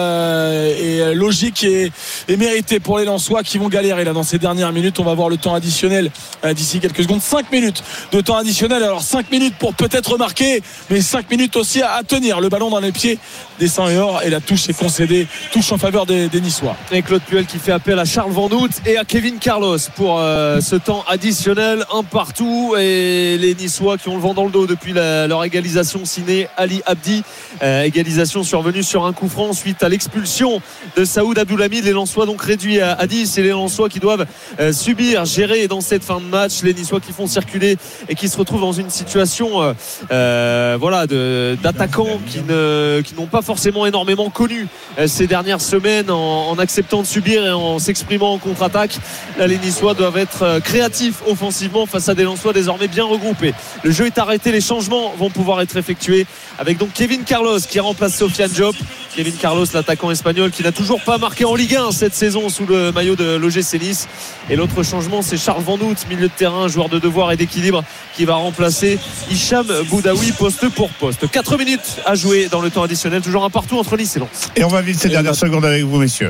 et méritée pour les Lensois qui vont galérer là dans ces dernières minutes. On va voir le temps additionnel d'ici quelques secondes. 5 minutes de temps additionnel. Alors 5 minutes pour peut-être marquer, mais 5 minutes aussi à tenir le ballon dans les pieds des Saint-Éor et la touche est concédée, touche en faveur des Niçois. Et Claude Puel qui fait appel à Charles Van Hout et à Kevin Carlos pour ce temps additionnel, un partout, et les Niçois qui ont le vent dans le dos depuis leur égalisation signée Ali Abdi, égalisation survenue sur un coup franc suite à l'expulsion de Saoud Abdoulhamid. Les Lensois donc réduits à 10 et les Lensois qui doivent subir, gérer dans cette fin de match. Les Niçois qui font circuler et qui se retrouvent dans une situation d'attaquants qui n'ont pas forcément énormément connu ces dernières semaines en acceptant de subir et en s'exprimant en contre-attaque. Là, les Niçois doivent être créatifs offensivement face à des Lensois désormais bien regroupés. Le jeu est arrêté, les changements vont pouvoir être effectués avec donc Kevin Carlos qui remplace Sofiane Diop. Kevin Carlos, l'attaquant espagnol qui n'a toujours pas marqué en Ligue 1 cette saison sous le maillot de l'OGC Nice. Et l'autre changement, c'est Charles Van Hout, milieu de terrain, joueur de devoir et d'équilibre, qui va remplacer Hicham Boudaoui poste pour poste. 4 minutes à jouer dans le temps additionnel, toujours un partout entre Nice et Lens. Et on va vivre ces dernières secondes avec vous, messieurs.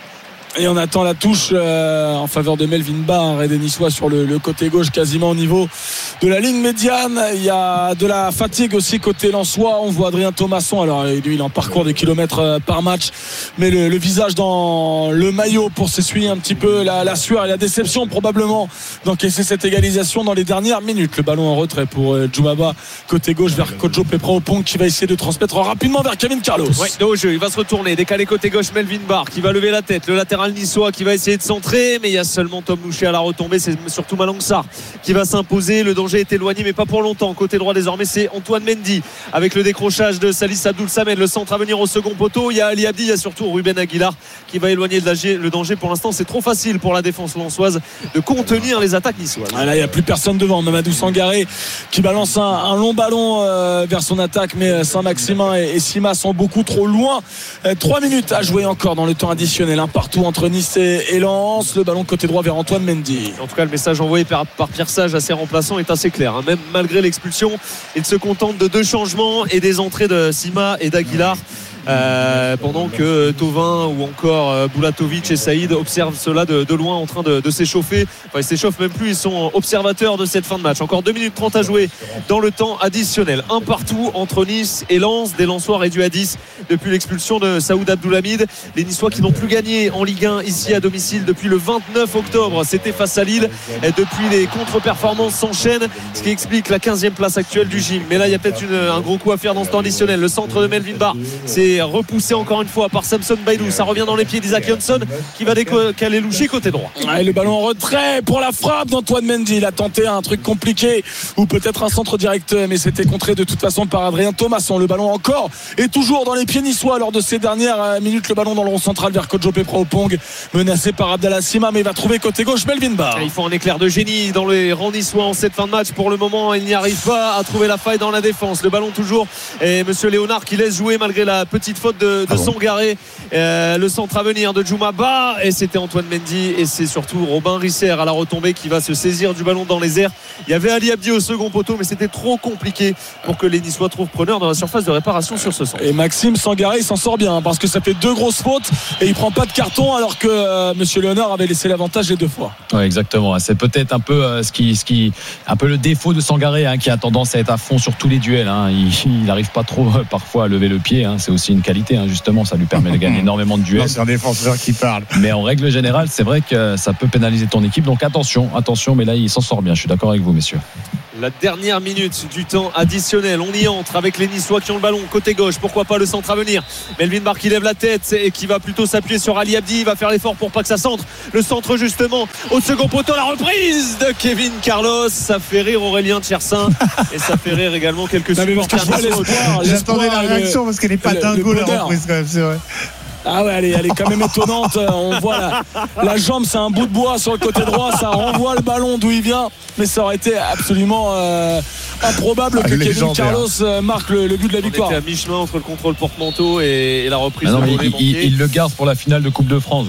Et on attend la touche en faveur de Melvin Barr et des Niçois sur le côté gauche, quasiment au niveau de la ligne médiane. Il y a de la fatigue aussi côté lensois. On voit Adrien Thomasson, alors lui il est en parcours des kilomètres par match, mais le visage dans le maillot pour s'essuyer un petit peu la sueur et la déception probablement d'encaisser cette égalisation dans les dernières minutes. Le ballon en retrait pour Djoumaba côté gauche vers Kojo Pepra-Opong qui va essayer de transmettre rapidement vers Kevin Carlos. Oui, au jeu, il va se retourner, décaler côté gauche Melvin Barr qui va lever la tête, le latéral niçois qui va essayer de centrer, mais il y a seulement Tom Louchet à la retombée. C'est surtout Malang Sarr qui va s'imposer. Le danger est éloigné mais pas pour longtemps. Côté droit désormais c'est Antoine Mendy avec le décrochage de Salis Abdoul Samed, le centre à venir au second poteau. Il y a Ali Abdi, il y a surtout Ruben Aguilar qui va éloigner le danger. Pour l'instant c'est trop facile pour la défense lensoise de contenir les attaques niçoises. Là il n'y a plus personne devant. Mamadou Sangaré qui balance un long ballon vers son attaque, mais Saint-Maximin et Sima sont beaucoup trop loin. 3 minutes à jouer encore dans le temps additionnel, un partout entre Nice et Lens. Le ballon côté droit vers Antoine Mendy. En tout cas le message envoyé par Pierre Sage à ses remplaçants est assez clair, Même malgré l'expulsion, il se contente de 2 changements et des entrées de Sima et d'Aguilar. Pendant que Thauvin ou encore Boulatovic et Saïd observent cela de loin en train de s'échauffer. Enfin ils s'échauffent même plus, ils sont observateurs de cette fin de match. Encore 2 minutes 30 à jouer dans le temps additionnel, un partout entre Nice et Lens. Des Lensois réduits à 10 depuis l'expulsion de Saoud Abdoulhamid. Les Niçois qui n'ont plus gagné en Ligue 1 ici à domicile depuis le 29 octobre, c'était face à Lille. Et depuis les contre-performances s'enchaînent, ce qui explique la 15e place actuelle du gym. Mais là il y a peut-être un gros coup à faire dans ce temps additionnel. Le centre de Melvin Barr, c'est est repoussé encore une fois par Samson Bailou. Ça revient dans les pieds d'Isaac Johnson qui va décaler Louchi côté droit. Et le ballon en retrait pour la frappe d'Antoine Mendy. Il a tenté un truc compliqué ou peut-être un centre direct, mais c'était contré de toute façon par Adrien Thomasson. Le ballon encore est toujours dans les pieds niçois lors de ces dernières minutes. Le ballon dans le rond central vers Kojo Pepraopong, menacé par Abdallah Sima, mais il va trouver côté gauche Melvin Barr. Il faut un éclair de génie dans les rangs niçois en cette fin de match. Pour le moment, il n'y arrive pas à trouver la faille dans la défense. Le ballon toujours et Monsieur Léonard qui laisse jouer malgré la petite faute de Sangaré. Le centre à venir de Djouma Ba, et c'était Antoine Mendy, et c'est surtout Robin Risser à la retombée qui va se saisir du ballon dans les airs. Il y avait Ali Abdi au second poteau, mais c'était trop compliqué pour que les Niçois trouvent preneur dans la surface de réparation sur ce centre. Et Maxime Sangaré il s'en sort bien parce que ça fait 2 grosses fautes et il prend pas de carton alors que Monsieur Léonard avait laissé l'avantage les 2 fois. Ouais, exactement. C'est peut-être un peu un peu le défaut de Sangaré, qui a tendance à être à fond sur tous les duels. Il n'arrive pas trop parfois à lever le pied. C'est aussi une qualité, justement. Ça lui permet de gagner énormément de duels. Non, c'est un défenseur qui parle. Mais en règle générale, c'est vrai que ça peut pénaliser ton équipe. Donc attention. Mais là, il s'en sort bien. Je suis d'accord avec vous, messieurs. La dernière minute du temps additionnel, on y entre avec les Niçois qui ont le ballon côté gauche, pourquoi pas le centre à venir. Melvin Barr qui lève la tête et qui va plutôt s'appuyer sur Ali Abdi, il va faire l'effort pour pas que ça centre. Le centre justement au second poteau, la reprise de Kevin Carlos, ça fait rire Aurélien Tchersin et ça fait rire également quelques supporters. J'attendais la réaction parce qu'elle n'est pas dingo la reprise quand même, c'est vrai. Ah ouais, elle est quand même étonnante. On voit la jambe, c'est un bout de bois sur le côté droit, ça renvoie le ballon d'où il vient, mais ça aurait été absolument improbable que Kevin Carlos marque le but de la victoire. On était à mi-chemin entre le contrôle porte-manteau et la reprise. Il le garde pour la finale de Coupe de France.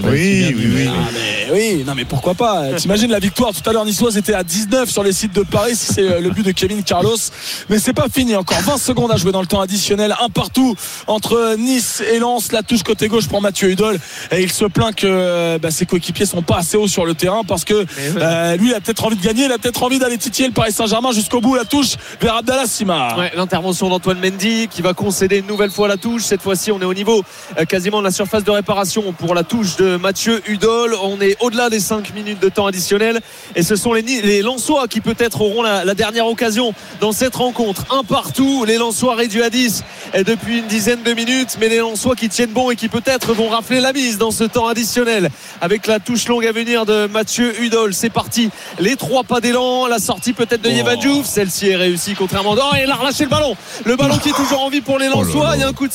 Oui, non mais pourquoi pas. T'imagines la victoire tout à l'heure niçoise était à 19 sur les sites de Paris si c'est le but de Kevin Carlos, mais c'est pas fini, encore 20 secondes à jouer dans le temps additionnel, un partout entre Nice et Lens. La touche côté gauche pour Mathieu Hudol et il se plaint que ses coéquipiers sont pas assez hauts sur le terrain parce que lui il a peut-être envie de gagner, il a peut-être envie d'aller titiller le Paris Saint-Germain jusqu'au bout. La touche vers Abdallah Sima. L'intervention d'Antoine Mendy qui va concéder une nouvelle fois la touche. Cette fois-ci on est au niveau quasiment de la surface de réparation pour la touche de Mathieu Hudol. On est au-delà des 5 minutes de temps additionnel et ce sont les Lensois qui peut-être auront la dernière occasion dans cette rencontre. Un partout, les Lensois réduits à 10 depuis une dizaine de minutes, mais les Lensois qui tiennent bon et qui peut-être vont rafler la mise dans ce temps additionnel avec la touche longue à venir de Mathieu Hudol. C'est parti, les 3 pas d'élan, la sortie peut-être de Yeva Diouf, celle-ci est réussie contrairement et il a relâché le ballon qui est toujours en vie pour les Lensois. Il y a un coup de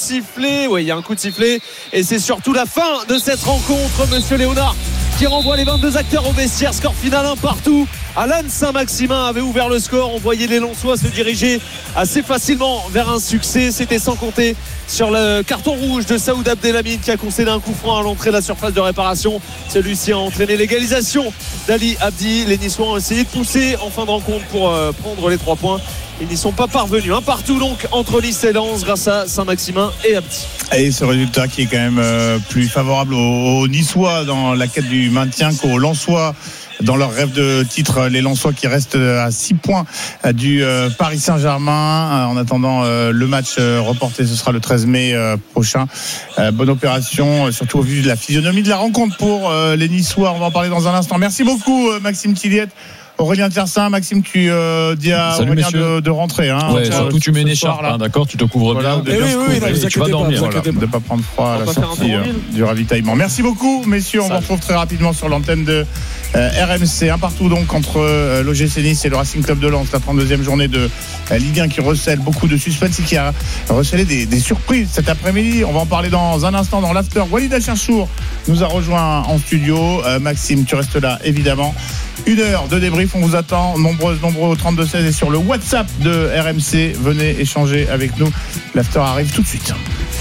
sifflet et c'est surtout la fin de cette rencontre. Monsieur Léonard qui renvoie les 22 acteurs au vestiaire. Score final 1 partout. Alan Saint-Maximin avait ouvert le score. On voyait les Lensois se diriger assez facilement vers un succès. C'était sans compter sur le carton rouge de Saoud Abdelhamid qui a concédé un coup franc à l'entrée de la surface de réparation. Celui-ci a entraîné l'égalisation d'Ali Abdi. Les Niçois ont essayé de pousser en fin de rencontre pour prendre les 3 points. Ils n'y sont pas parvenus. Un partout donc entre Nice et Lens grâce à Saint-Maximin et Abdi. Et ce résultat qui est quand même plus favorable aux Niçois dans la quête du maintien qu'aux Lensois dans leur rêve de titre. Les Lensois qui restent à 6 points du Paris Saint-Germain. En attendant le match reporté, ce sera le 13 mai prochain. Bonne opération, surtout au vu de la physionomie de la rencontre pour les Niçois. On va en parler dans un instant. Merci beaucoup Maxime Tilliette. Aurélien Tiersin, Maxime, tu dis à Aurélien de rentrer. Surtout tu mets une écharpe, d'accord, tu te couvres bien. Tu vas dormir, de ne pas prendre froid à la sortie du ravitaillement. Merci beaucoup, messieurs. On vous retrouve très rapidement sur l'antenne de RMC. Un partout donc entre l'OGC Nice et le Racing Club de Lens. La 32e journée de Ligue 1 qui recèle beaucoup de suspense et qui a recelé des surprises cet après-midi. On va en parler dans un instant dans l'after. Walid Acharchour nous a rejoint en studio. Maxime, tu restes là, évidemment. 1 heure de débrief, on vous attend nombreux au 32-16 et sur le WhatsApp de RMC. Venez échanger avec nous. L'after arrive tout de suite.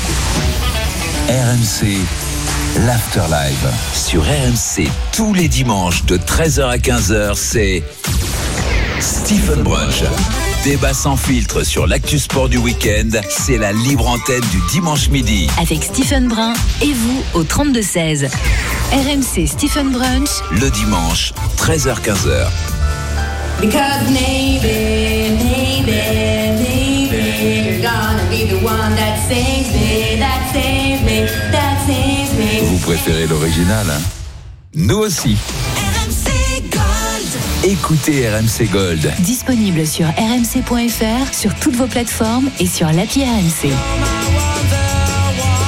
RMC, l'after live sur RMC tous les dimanches de 13h à 15h, c'est Stephen Brunch. Débat sans filtre sur l'actu sport du week-end, c'est la libre antenne du dimanche midi. Avec Stephen Brun et vous au 32-16. RMC Stephen Brunch. Le dimanche, 13h-15h. Because maybe you're gonna be the one that saves me. Vous préférez l'original, hein? Nous aussi. Écoutez RMC Gold. Disponible sur rmc.fr, sur toutes vos plateformes et sur l'appli RMC.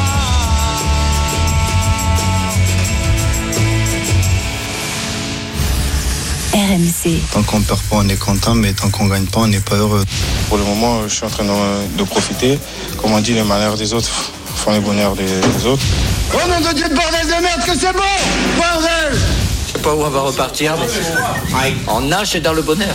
RMC. Tant qu'on perd pas, on est content, mais tant qu'on gagne pas, on n'est pas heureux. Pour le moment, je suis en train de profiter. Comme on dit, le malheur des autres font le bonheur des autres. Oh nom de Dieu de bordel de merde, que c'est bon, bordel! Je sais pas où on va repartir, mais on nage dans le bonheur.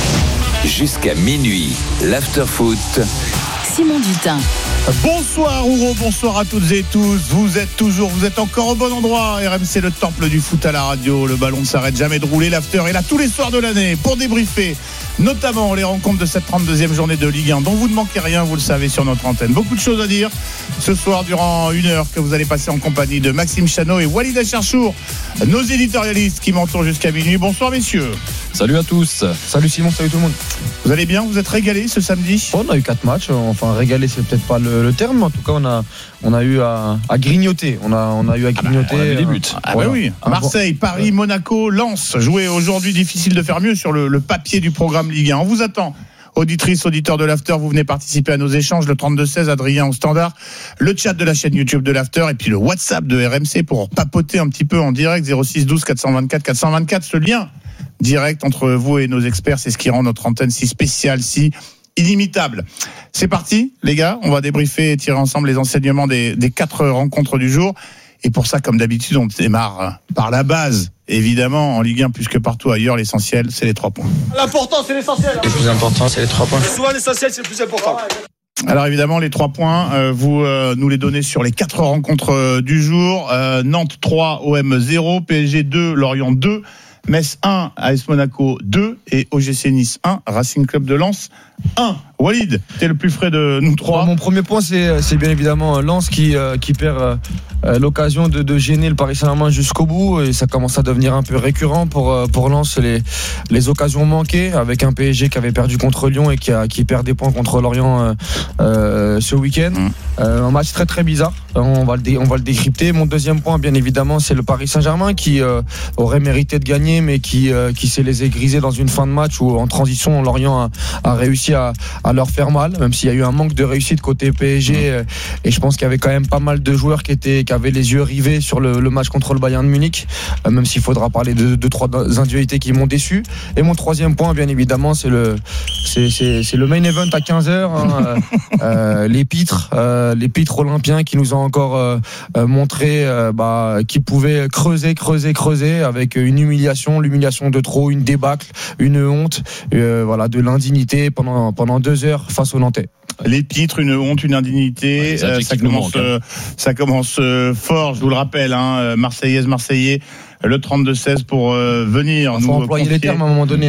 Jusqu'à minuit, l'after-foot. Simon Dutin. Bonsoir ou bonsoir à toutes et tous. Vous êtes encore au bon endroit. RMC, le temple du foot à la radio. Le ballon ne s'arrête jamais de rouler. L'after est là tous les soirs de l'année pour débriefer notamment les rencontres de cette 32e journée de Ligue 1 dont vous ne manquez rien, vous le savez, sur notre antenne. Beaucoup de choses à dire ce soir durant une heure que vous allez passer en compagnie de Maxime Chano et Walid Acharchour, nos éditorialistes qui m'entourent jusqu'à minuit. Bonsoir messieurs. Salut à tous. Salut Simon, salut tout le monde. Vous allez bien? Vous êtes régalés ce samedi? On a eu 4 matchs, enfin régalé c'est peut-être pas le terme, mais en tout cas on a eu à grignoter. On a eu à grignoter. On a vu des buts. Voilà. Oui. Marseille, Paris, Monaco, Lens. Joué aujourd'hui, difficile de faire mieux sur le papier du programme Ligue 1. On vous attend. Auditrices, auditeurs de l'After, vous venez participer à nos échanges, le 32-16, Adrien au standard, le chat de la chaîne YouTube de l'After et puis le WhatsApp de RMC pour papoter un petit peu en direct, 06 12 424 424, ce lien direct entre vous et nos experts, c'est ce qui rend notre antenne si spéciale, si inimitable. C'est parti, les gars, on va débriefer et tirer ensemble les enseignements des 4 rencontres du jour. Et pour ça, comme d'habitude, on démarre par la base. Évidemment, en Ligue 1, plus que partout ailleurs, l'essentiel, c'est les 3 points. L'important, c'est l'essentiel. Le plus important, c'est les 3 points. Souvent, l'essentiel, c'est le plus important. Alors évidemment, les 3 points, vous nous les donnez sur les 4 rencontres du jour. Nantes 3, OM 0, PSG 2, Lorient 2, Metz 1, AS Monaco 2 et OGC Nice 1, Racing Club de Lens 1. Walid, t'es le plus frais de nous 3. Mon premier point, c'est bien évidemment Lens qui perd l'occasion de gêner le Paris Saint-Germain jusqu'au bout, et ça commence à devenir un peu récurrent pour Lens, les occasions manquées, avec un PSG qui avait perdu contre Lyon et qui perd des points contre Lorient ce week-end. Un match très très bizarre, on va le décrypter. Mon deuxième point, bien évidemment, c'est le Paris Saint-Germain qui aurait mérité de gagner, mais qui s'est laissé griser dans une fin de match où en transition Lorient a réussi à leur faire mal, même s'il y a eu un manque de réussite côté PSG, et je pense qu'il y avait quand même pas mal de joueurs qui avaient les yeux rivés sur le match contre le Bayern de Munich, même s'il faudra parler de 2-3 individualités qui m'ont déçu. Et mon troisième point, bien évidemment, c'est le main event à 15h, les pitres olympiens qui nous ont encore montré qu'ils pouvaient creuser avec une l'humiliation de trop, une débâcle, une honte, de l'indignité pendant 2 heures face aux Nantais. Les titres, une honte, une indignité, ça commence fort, je vous le rappelle, Marseillais, le 32-16 pour venir. Il faut employer les termes à un moment donné.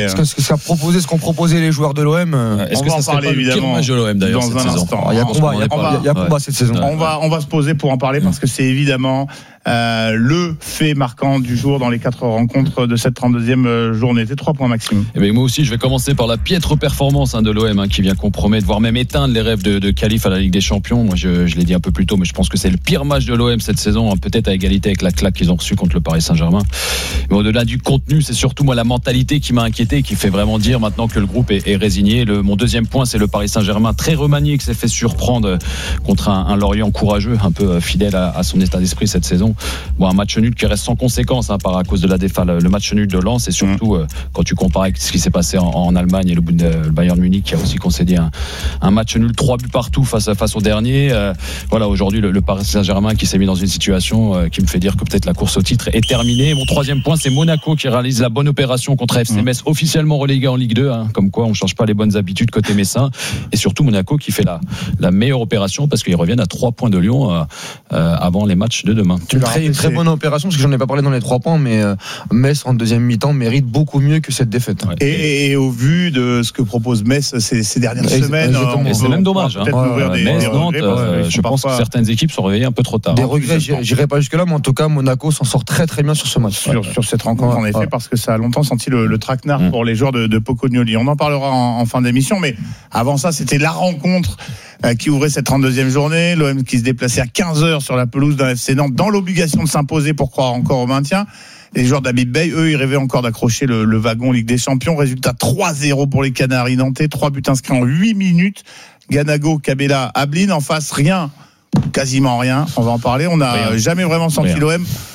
Ce qu'ont proposé les joueurs de l'OM. Est-ce que ça serait pas le pire match de l'OM d'ailleurs dans cette un saison? instant. Il y a combat cette saison. On va se poser pour en parler parce que c'est évidemment le fait marquant du jour dans les 4 rencontres de cette 32e journée. C'est 3 points, Maxime. Moi aussi, je vais commencer par la piètre performance de l'OM qui vient compromettre, voire même éteindre les rêves de qualif à la Ligue des Champions. Moi, je l'ai dit un peu plus tôt, mais je pense que c'est le pire match de l'OM cette saison, peut-être à égalité avec la claque qu'ils ont reçue contre le Paris Saint-Germain. Mais au-delà du contenu, c'est surtout la mentalité qui m'a inquiété, qui fait vraiment dire maintenant que le groupe est résigné. Mon deuxième point, c'est le Paris Saint-Germain très remanié, qui s'est fait surprendre contre un Lorient courageux, un peu fidèle à son état d'esprit cette saison. Un match nul qui reste sans conséquence à cause de la défaite, le match nul de Lens, et surtout quand tu compares avec ce qui s'est passé en Allemagne et le Bayern Munich qui a aussi concédé un match nul, 3 buts partout face au dernier. Aujourd'hui le Paris Saint-Germain qui s'est mis dans une situation qui me fait dire que peut-être la course au titre est terminée. Mon troisième point, c'est Monaco qui réalise la bonne opération contre FC Metz, officiellement relégué en Ligue 2, comme quoi on ne change pas les bonnes habitudes côté messin, et surtout Monaco qui fait la meilleure opération parce qu'ils reviennent à 3 points de Lyon avant les matchs de demain. Une très bonne opération, parce que j'en ai pas parlé dans les 3 points, mais Metz en deuxième mi-temps mérite beaucoup mieux que cette défaite. Et au vu de ce que propose Metz ces dernières semaines, c'est même dommage. Metz, Nantes, je pense que certaines équipes sont réveillées un peu trop tard. Des regrets, j'irai pas jusque là, mais en tout cas Monaco s'en sort très très bien sur ce match. Sur cette rencontre en effet, parce que ça a longtemps senti le traquenard pour les joueurs de Pocognoli. On en parlera en fin d'émission, mais avant ça, c'était la rencontre qui ouvrait cette 32e journée. L'OM qui se déplaçait à 15h sur la pelouse d'un FC Nantes dans l'obligation de s'imposer pour croire encore au maintien. Les joueurs d'Habib Bey, eux, ils rêvaient encore d'accrocher le wagon Ligue des Champions. Résultat 3-0 pour les Canaries nantais, 3 buts inscrits en 8 minutes. Ganago, Kabela, Ablin, en face, rien, quasiment rien. On va en parler. On n'a jamais vraiment senti l'OM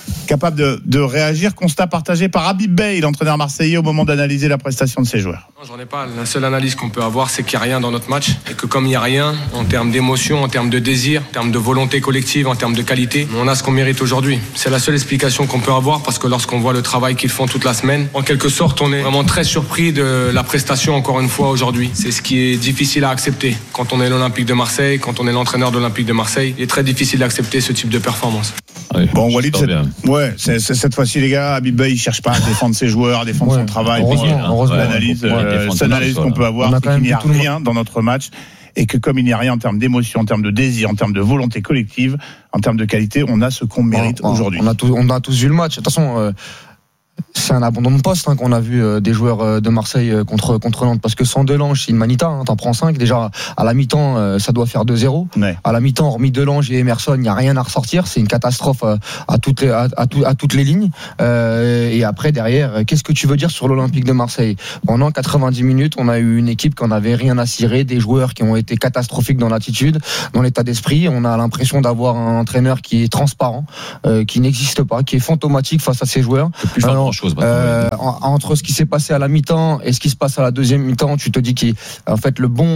capable de réagir. Constat partagé par Habib Beye, l'entraîneur marseillais, au moment d'analyser la prestation de ses joueurs. Non, j'en ai pas. La seule analyse qu'on peut avoir, c'est qu'il n'y a rien dans notre match et que comme il n'y a rien, en termes d'émotion, en termes de désir, en termes de volonté collective, en termes de qualité, on a ce qu'on mérite aujourd'hui. C'est la seule explication qu'on peut avoir parce que lorsqu'on voit le travail qu'ils font toute la semaine, en quelque sorte, on est vraiment très surpris de la prestation encore une fois aujourd'hui. C'est ce qui est difficile à accepter. Quand on est l'Olympique de Marseille, quand on est l'entraîneur de l'Olympique de Marseille, il est très difficile d'accepter ce type de performance. Oui, bon, Walid, cette fois-ci, les gars, Habib Beye, il cherche pas à défendre ses joueurs, à défendre son travail. L'analyse qu'on peut avoir, c'est qu'il n'y a rien dans notre match. Et que comme il n'y a rien en termes d'émotion, en termes de désir, en termes de volonté collective, en termes de qualité, on a ce qu'on mérite aujourd'hui. On a tous vu le match. De toute façon, c'est un abandon de poste qu'on a vu des joueurs de Marseille contre Nantes, parce que sans Delange, c'est une manita, t'en prends 5 déjà à la mi-temps, ça doit faire 2-0. Ouais. À la mi-temps, hormis Delange et Emerson, il n'y a rien à ressortir, c'est une catastrophe à toutes les lignes. Et après derrière, qu'est-ce que tu veux dire sur l'Olympique de Marseille? Pendant 90 minutes, on a eu une équipe qui n'avait rien à cirer, des joueurs qui ont été catastrophiques dans l'attitude, dans l'état d'esprit. On a l'impression d'avoir un entraîneur qui est transparent, qui n'existe pas, qui est fantomatique face à ses joueurs. Entre ce qui s'est passé à la mi-temps et ce qui se passe à la deuxième mi-temps, tu te dis qu'en fait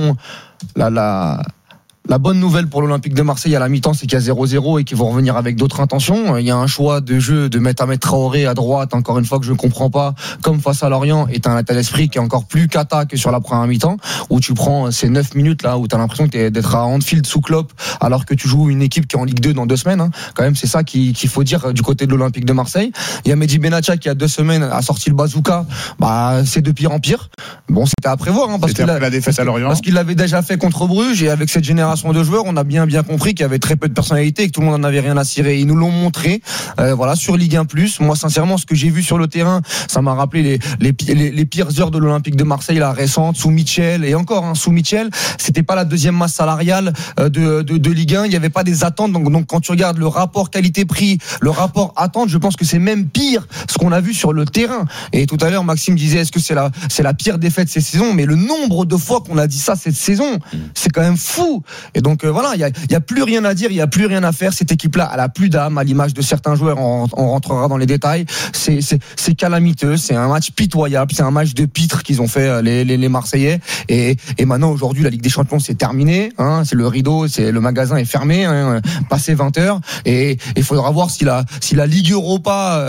la bonne nouvelle pour l'Olympique de Marseille à la mi-temps, c'est qu'il y a 0-0 et qu'ils vont revenir avec d'autres intentions. Il y a un choix de jeu de mettre Ahmed Traoré à droite, encore une fois que je ne comprends pas, comme face à Lorient, et t'as un état d'esprit qui est encore plus cata que sur la première mi-temps, où tu prends ces 9 minutes là, où t'as l'impression d'être à Anfield sous Klopp, alors que tu joues une équipe qui est en Ligue 2 dans 2 semaines. Quand même, c'est ça qu'il faut dire du côté de l'Olympique de Marseille. Il y a Mehdi Benatia qui, il y a 2 semaines, a sorti le bazooka. C'est de pire en pire. Bon, c'était à prévoir, parce qu'il l'avait déjà fait contre Bruges, et avec cette génération de joueurs, on a bien compris qu'il y avait très peu de personnalité et que tout le monde n'en avait rien à cirer. Ils nous l'ont montré, sur Ligue 1+. Moi, sincèrement, ce que j'ai vu sur le terrain, ça m'a rappelé les pires heures de l'Olympique de Marseille, la récente, sous Mitchell, et encore, sous Mitchell, c'était pas la deuxième masse salariale de Ligue 1. Il n'y avait pas des attentes. Donc, quand tu regardes le rapport qualité-prix, le rapport attente, je pense que c'est même pire ce qu'on a vu sur le terrain. Et tout à l'heure, Maxime disait, est-ce que c'est la pire défaite de cette saison? Mais le nombre de fois qu'on a dit ça cette saison, c'est quand même fou. Et donc, il y a plus rien à dire, il y a plus rien à faire. Cette équipe-là, elle a plus d'âme, à l'image de certains joueurs. On rentrera dans les détails. C'est calamiteux, c'est un match pitoyable, c'est un match de pitre qu'ils ont fait les Marseillais. Et maintenant, aujourd'hui, la Ligue des Champions, c'est terminé. C'est le rideau, le magasin est fermé, passé 20h. Et il faudra voir si la Ligue Europa,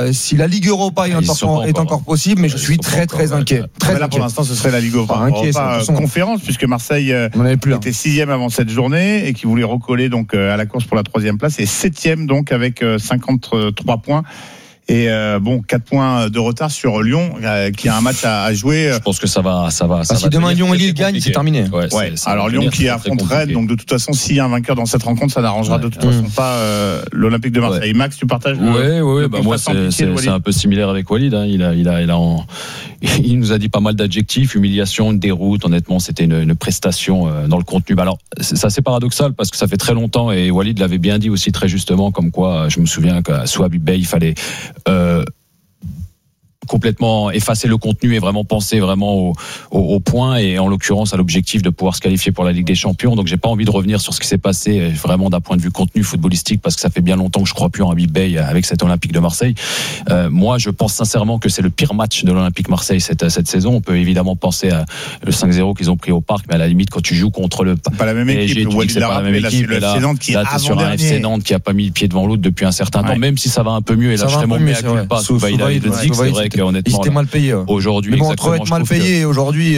est encore possible. Mais je suis très inquiet. Là, pour l'instant, ce serait la Ligue Europa conférence, puisque Marseille était 6e avant cette journée et qui voulait recoller donc à la course pour la 3e place, et 7e donc avec 53 points. Et 4 points de retard sur Lyon, qui a un match à jouer. Je pense que ça va. Si demain Lyon et Lille gagnent, c'est terminé. Alors Lyon qui affronte Rennes, donc de toute façon, s'il y a un vainqueur dans cette rencontre, ça n'arrangera de toute façon pas l'Olympique de Marseille. Max, tu partages? Oui. Moi, c'est un peu similaire avec Walid. Il nous a dit pas mal d'adjectifs, humiliation, une déroute. Honnêtement, c'était une prestation dans le contenu. Alors, c'est assez paradoxal parce que ça fait très longtemps, et Walid l'avait bien dit aussi très justement, comme quoi, je me souviens qu'à Habib Beye, il fallait complètement effacer le contenu et vraiment penser vraiment au point, et en l'occurrence à l'objectif de pouvoir se qualifier pour la Ligue des Champions. Donc j'ai pas envie de revenir sur ce qui s'est passé vraiment d'un point de vue contenu footballistique, parce que ça fait bien longtemps que je crois plus en Habib Beye avec cet Olympique de Marseille. Moi je pense sincèrement que c'est le pire match de l'Olympique Marseille cette saison. On peut évidemment penser à le 5-0 qu'ils ont pris au Parc, mais à la limite quand tu joues contre le pas la même équipe, c'est pas la même équipe. Là t'es sur un FC Nantes qui a pas mis le pied devant l'autre depuis un certain temps, même si ça va un peu mieux, et là je serais mon mea culpa sous Vaïda et de Zig. C'est vrai qu'honnêtement mal payé. Aujourd'hui, mais bon, entre être mal payé et aujourd'hui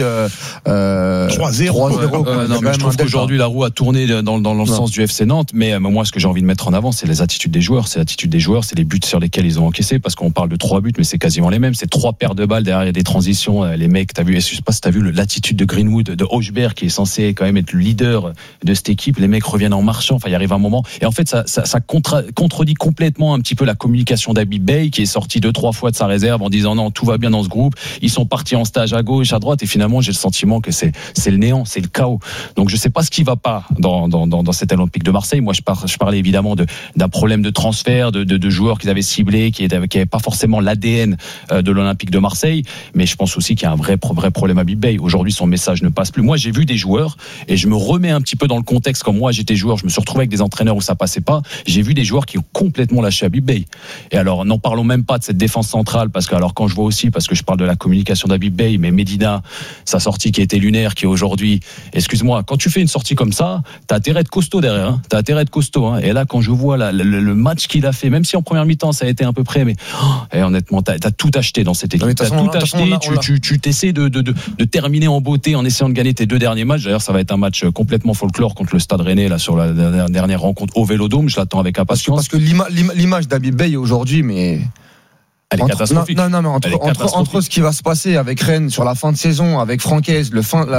3-0. Non, mais je trouve qu'aujourd'hui la roue a tourné dans le sens du FC Nantes. Mais moi, ce que j'ai envie de mettre en avant, c'est les attitudes des joueurs. C'est l'attitude des joueurs, c'est les buts sur lesquels ils ont encaissé. Parce qu'on parle de 3 buts, mais c'est quasiment les mêmes. C'est 3 paires de balles derrière, il y a des transitions. Les mecs, je sais pas si t'as vu l'attitude de Greenwood, de Hochberg, qui est censé quand même être le leader de cette équipe. Les mecs reviennent en marchant. Enfin, il arrive un moment. Et en fait, ça contredit complètement un petit peu la communication d'Habib Beye, qui est sorti 2-3 fois de sa réserve en disant non, tout va bien dans ce groupe. Ils sont partis en stage à gauche, à droite, et finalement, j'ai le sentiment que c'est le néant, c'est le chaos. Donc, je sais pas ce qui va pas dans cet Olympique de Marseille. Moi, je parlais évidemment d'un problème de transfert, de joueurs qu'ils avaient ciblés, qui n'avaient pas forcément l'ADN de l'Olympique de Marseille. Mais je pense aussi qu'il y a un vrai problème à Habib Beye. Aujourd'hui, son message ne passe plus. Moi, j'ai vu des joueurs, et je me remets un petit peu dans le contexte. Comme moi, j'étais joueur, je me suis retrouvé avec des entraîneurs où ça passait pas. J'ai vu des joueurs qui ont complètement lâché Habib Beye. Et alors, n'en parlons même pas de cette défense centrale, parce que alors quand je vois aussi, parce que je parle de la communication d'Habib Beye, mais Medina, sa sortie qui était lunaire, qui est aujourd'hui, excuse-moi, quand tu fais une sortie comme ça, t'as intérêt à être costaud derrière, hein. T'as intérêt à être costaud, hein. Et là, quand je vois le match qu'il a fait, même si en première mi-temps ça a été un peu près, mais honnêtement, t'as tout acheté dans cette équipe. T'as tout acheté. Tu t'essaies de terminer en beauté en essayant de gagner tes 2 derniers matchs. D'ailleurs, ça va être un match complètement folklore contre le Stade Rennais là sur la dernière rencontre au Vélodrome. Je l'attends avec impatience. Parce que l'image d'Habib Beye aujourd'hui, mais elle est catastrophique. Non, mais entre ce qui va se passer avec Rennes sur la fin de saison, avec Francaise,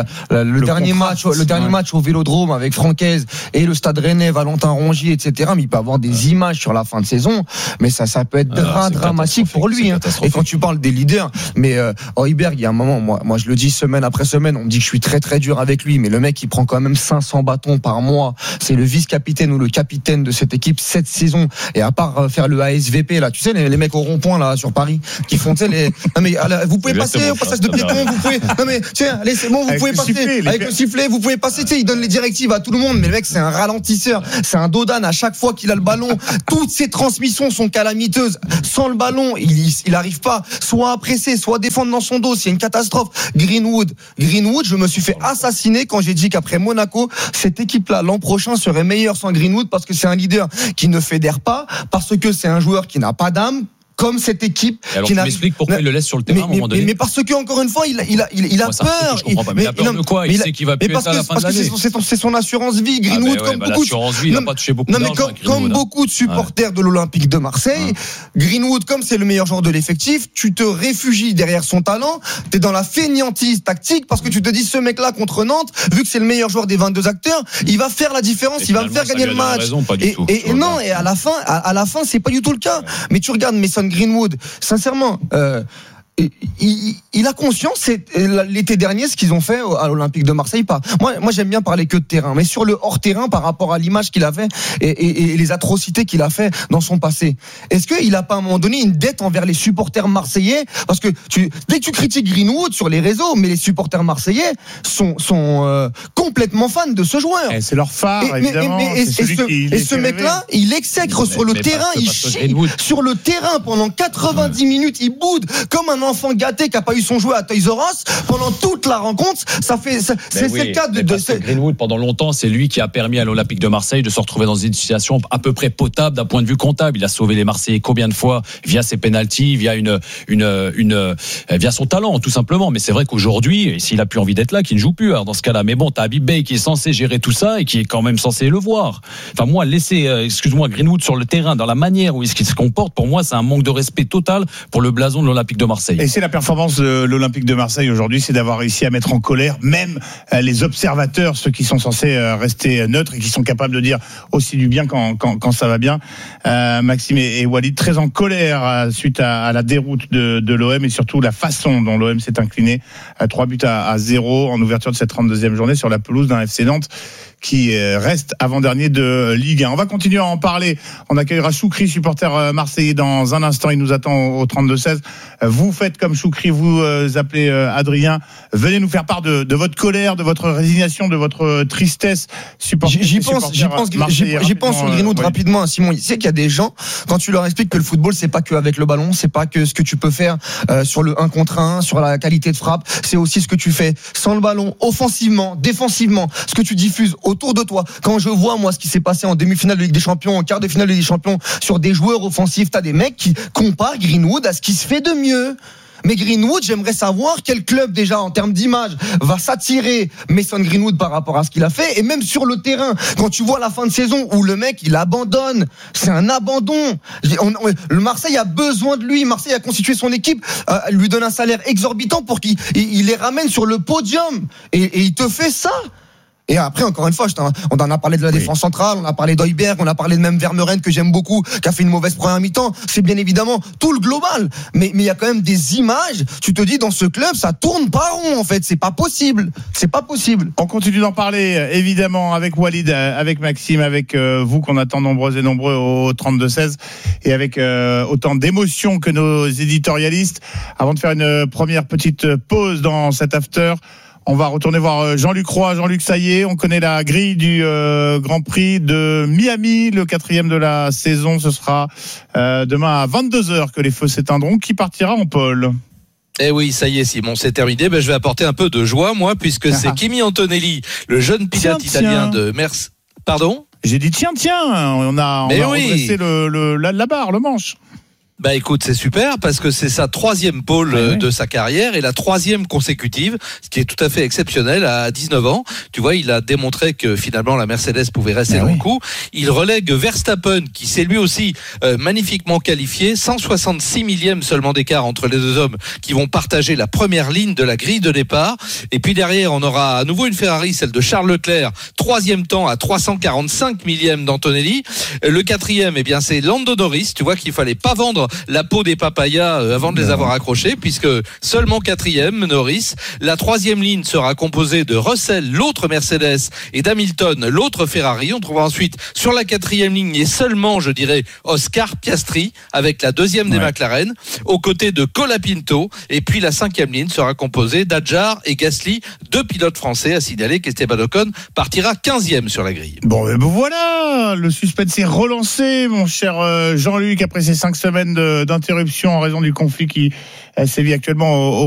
le dernier match au Vélodrome avec Francaise et le Stade Rennais, Valentin Rongier, etc. Mais il peut avoir des images sur la fin de saison, mais ça peut être dramatique pour lui. Hein. Et quand tu parles des leaders, mais Højbjerg, il y a un moment, moi je le dis semaine après semaine, on me dit que je suis très très dur avec lui, mais le mec il prend quand même 500 bâtons par mois. C'est le vice-capitaine ou le capitaine de cette équipe cette saison. Et à part faire le ASVP là, tu sais les mecs au rond-point là sur Paris qui font non mais vous pouvez passer au passage de piéton, vous pouvez tiens allez c'est bon, vous pouvez passer avec le sifflet, vous pouvez passer, tu sais, il donne les directives à tout le monde, mais le mec c'est un ralentisseur, c'est un dodane à chaque fois qu'il a le ballon. Toutes ses transmissions sont calamiteuses. Sans le ballon, il arrive pas soit à presser, soit à défendre dans son dos, c'est une catastrophe. Greenwood, je me suis fait assassiner quand j'ai dit qu'après Monaco, cette équipe là l'an prochain serait meilleure sans Greenwood, parce que c'est un leader qui ne fédère pas, parce que c'est un joueur qui n'a pas d'âme, comme cette équipe. Et alors tu m'expliques pourquoi il le laisse sur le terrain à un moment donné. Mais parce que encore une fois, il a peur. Je comprends pas. Mais il a peur de quoi? Il sait qu'il va plus être à la fin de l'année. C'est son assurance vie. Greenwood, comme beaucoup. L'assurance vie, il n'a pas touché beaucoup d'argent. Comme beaucoup de supporters de l'Olympique de Marseille, Greenwood, comme c'est le meilleur joueur de l'effectif, tu te réfugies derrière son talent. T'es dans la fainéantise tactique parce que tu te dis ce mec-là contre Nantes, vu que c'est le meilleur joueur des 22 acteurs, il va faire la différence, il va me faire gagner le match. Et non, et à la fin, c'est pas du tout le cas. Mais tu regardes Mason Greenwood, sincèrement, il a conscience, l'été dernier, ce qu'ils ont fait à l'Olympique de Marseille. Moi, j'aime bien parler que de terrain, mais sur le hors-terrain, par rapport à l'image qu'il a fait et les atrocités qu'il a fait dans son passé, est-ce qu'il a pas à un moment donné une dette envers les supporters marseillais? Parce que dès que tu critiques Greenwood sur les réseaux, mais les supporters marseillais sont complètement fans de ce joueur. Et c'est leur phare, évidemment. Et ce mec-là, il exècre sur le terrain, il chie sur le terrain pendant 90 minutes, il boude comme un enfant gâté qui a pas eu son jouet à Toys R Us pendant toute la rencontre. C'est le cas de Greenwood. Pendant longtemps, c'est lui qui a permis à l'Olympique de Marseille de se retrouver dans une situation à peu près potable d'un point de vue comptable. Il a sauvé les Marseillais combien de fois via ses pénaltys, via via son talent, tout simplement. Mais c'est vrai qu'aujourd'hui, s'il a plus envie d'être là, qu'il ne joue plus. Alors dans ce cas-là, mais bon, t'as Habib Beye qui est censé gérer tout ça et qui est quand même censé le voir. Enfin moi, laisser, Greenwood sur le terrain dans la manière où il se comporte, pour moi, c'est un manque de respect total pour le blason de l'Olympique de Marseille. Et c'est la performance de l'Olympique de Marseille aujourd'hui, c'est d'avoir réussi à mettre en colère même les observateurs, ceux qui sont censés rester neutres et qui sont capables de dire aussi du bien quand ça va bien. Maxime et Walid très en colère suite à la déroute de l'OM et surtout la façon dont l'OM s'est incliné 3-0 en ouverture de cette 32e journée sur la pelouse d'un FC Nantes qui reste avant-dernier de Ligue 1. On va continuer à en parler. On accueillera Choukri, supporter marseillais, dans un instant. Il nous attend au 32-16. Vous faites comme Choukri, vous appelez Adrien. Venez nous faire part de votre colère, de votre résignation, de votre tristesse. J'y pense sur Greenwood rapidement, Simon. Il sait qu'il y a des gens, quand tu leur expliques que le football, c'est pas que avec le ballon, c'est pas que ce que tu peux faire sur le 1 contre 1, sur la qualité de frappe, c'est aussi ce que tu fais sans le ballon, offensivement, défensivement, ce que tu diffuses autour de toi. Quand je vois, moi, ce qui s'est passé en demi-finale de Ligue des Champions, en quart de finale de Ligue des Champions, sur des joueurs offensifs, t'as des mecs qui comparent Greenwood à ce qui se fait de mieux. Mais Greenwood, j'aimerais savoir quel club déjà en termes d'image va s'attirer Mason Greenwood par rapport à ce qu'il a fait. Et même sur le terrain, quand tu vois la fin de saison où le mec il abandonne, c'est un abandon. Le Marseille a besoin de lui. Marseille a constitué son équipe, lui donne un salaire exorbitant pour qu'il les ramène sur le podium. Et il te fait ça. Et après, encore une fois, on en a parlé de la défense centrale, on a parlé d'Højbjerg, on a parlé de même Vermeuren que j'aime beaucoup, qui a fait une mauvaise première mi-temps. C'est bien évidemment tout le global. Mais il y a quand même des images. Tu te dis, dans ce club, ça tourne pas rond, en fait. C'est pas possible. On continue d'en parler, évidemment, avec Walid, avec Maxime, avec vous qu'on attend nombreux et nombreux au 32-16 et avec autant d'émotions que nos éditorialistes. Avant de faire une première petite pause dans cet after, on va retourner voir Jean-Luc Roy. Jean-Luc, ça y est, on connaît la grille du Grand Prix de Miami, le 4e de la saison. Ce sera demain à 22h que les feux s'éteindront. Qui partira en pole ? Eh oui, ça y est, Simon, c'est terminé. Je vais apporter un peu de joie, moi, puisque c'est Kimi Antonelli, le jeune pilote italien de Mercedes. Pardon ? J'ai dit tiens, on a redressé la barre, le manche. Écoute, c'est super parce que c'est sa 3e pole de sa carrière et la 3e consécutive, ce qui est tout à fait exceptionnel à 19 ans. Tu vois, il a démontré que finalement la Mercedes pouvait rester dans le coup. Il relègue Verstappen qui s'est lui aussi magnifiquement qualifié, 166 millièmes seulement d'écart entre les deux hommes qui vont partager la première ligne de la grille de départ. Et puis derrière, on aura à nouveau une Ferrari, celle de Charles Leclerc, 3e temps à 345 millièmes d'Antonelli. Le 4e, eh bien, c'est Lando Norris. Tu vois qu'il fallait pas vendre la peau des papayas avant de les avoir accrochés, puisque seulement 4e Norris. La 3e ligne sera composée de Russell, l'autre Mercedes, et d'Hamilton, l'autre Ferrari. On trouvera ensuite sur la 4e ligne et seulement, je dirais, Oscar Piastri avec la 2e des McLaren, aux côtés de Colapinto. Et puis la 5e ligne sera composée d'Adjar et Gasly, 2 pilotes français. À signaler qu'Esteban Ocon partira 15e sur la grille. Bon, voilà, le suspense est relancé, mon cher Jean-Luc, après ces 5 semaines d'interruption en raison du conflit qui sévit actuellement au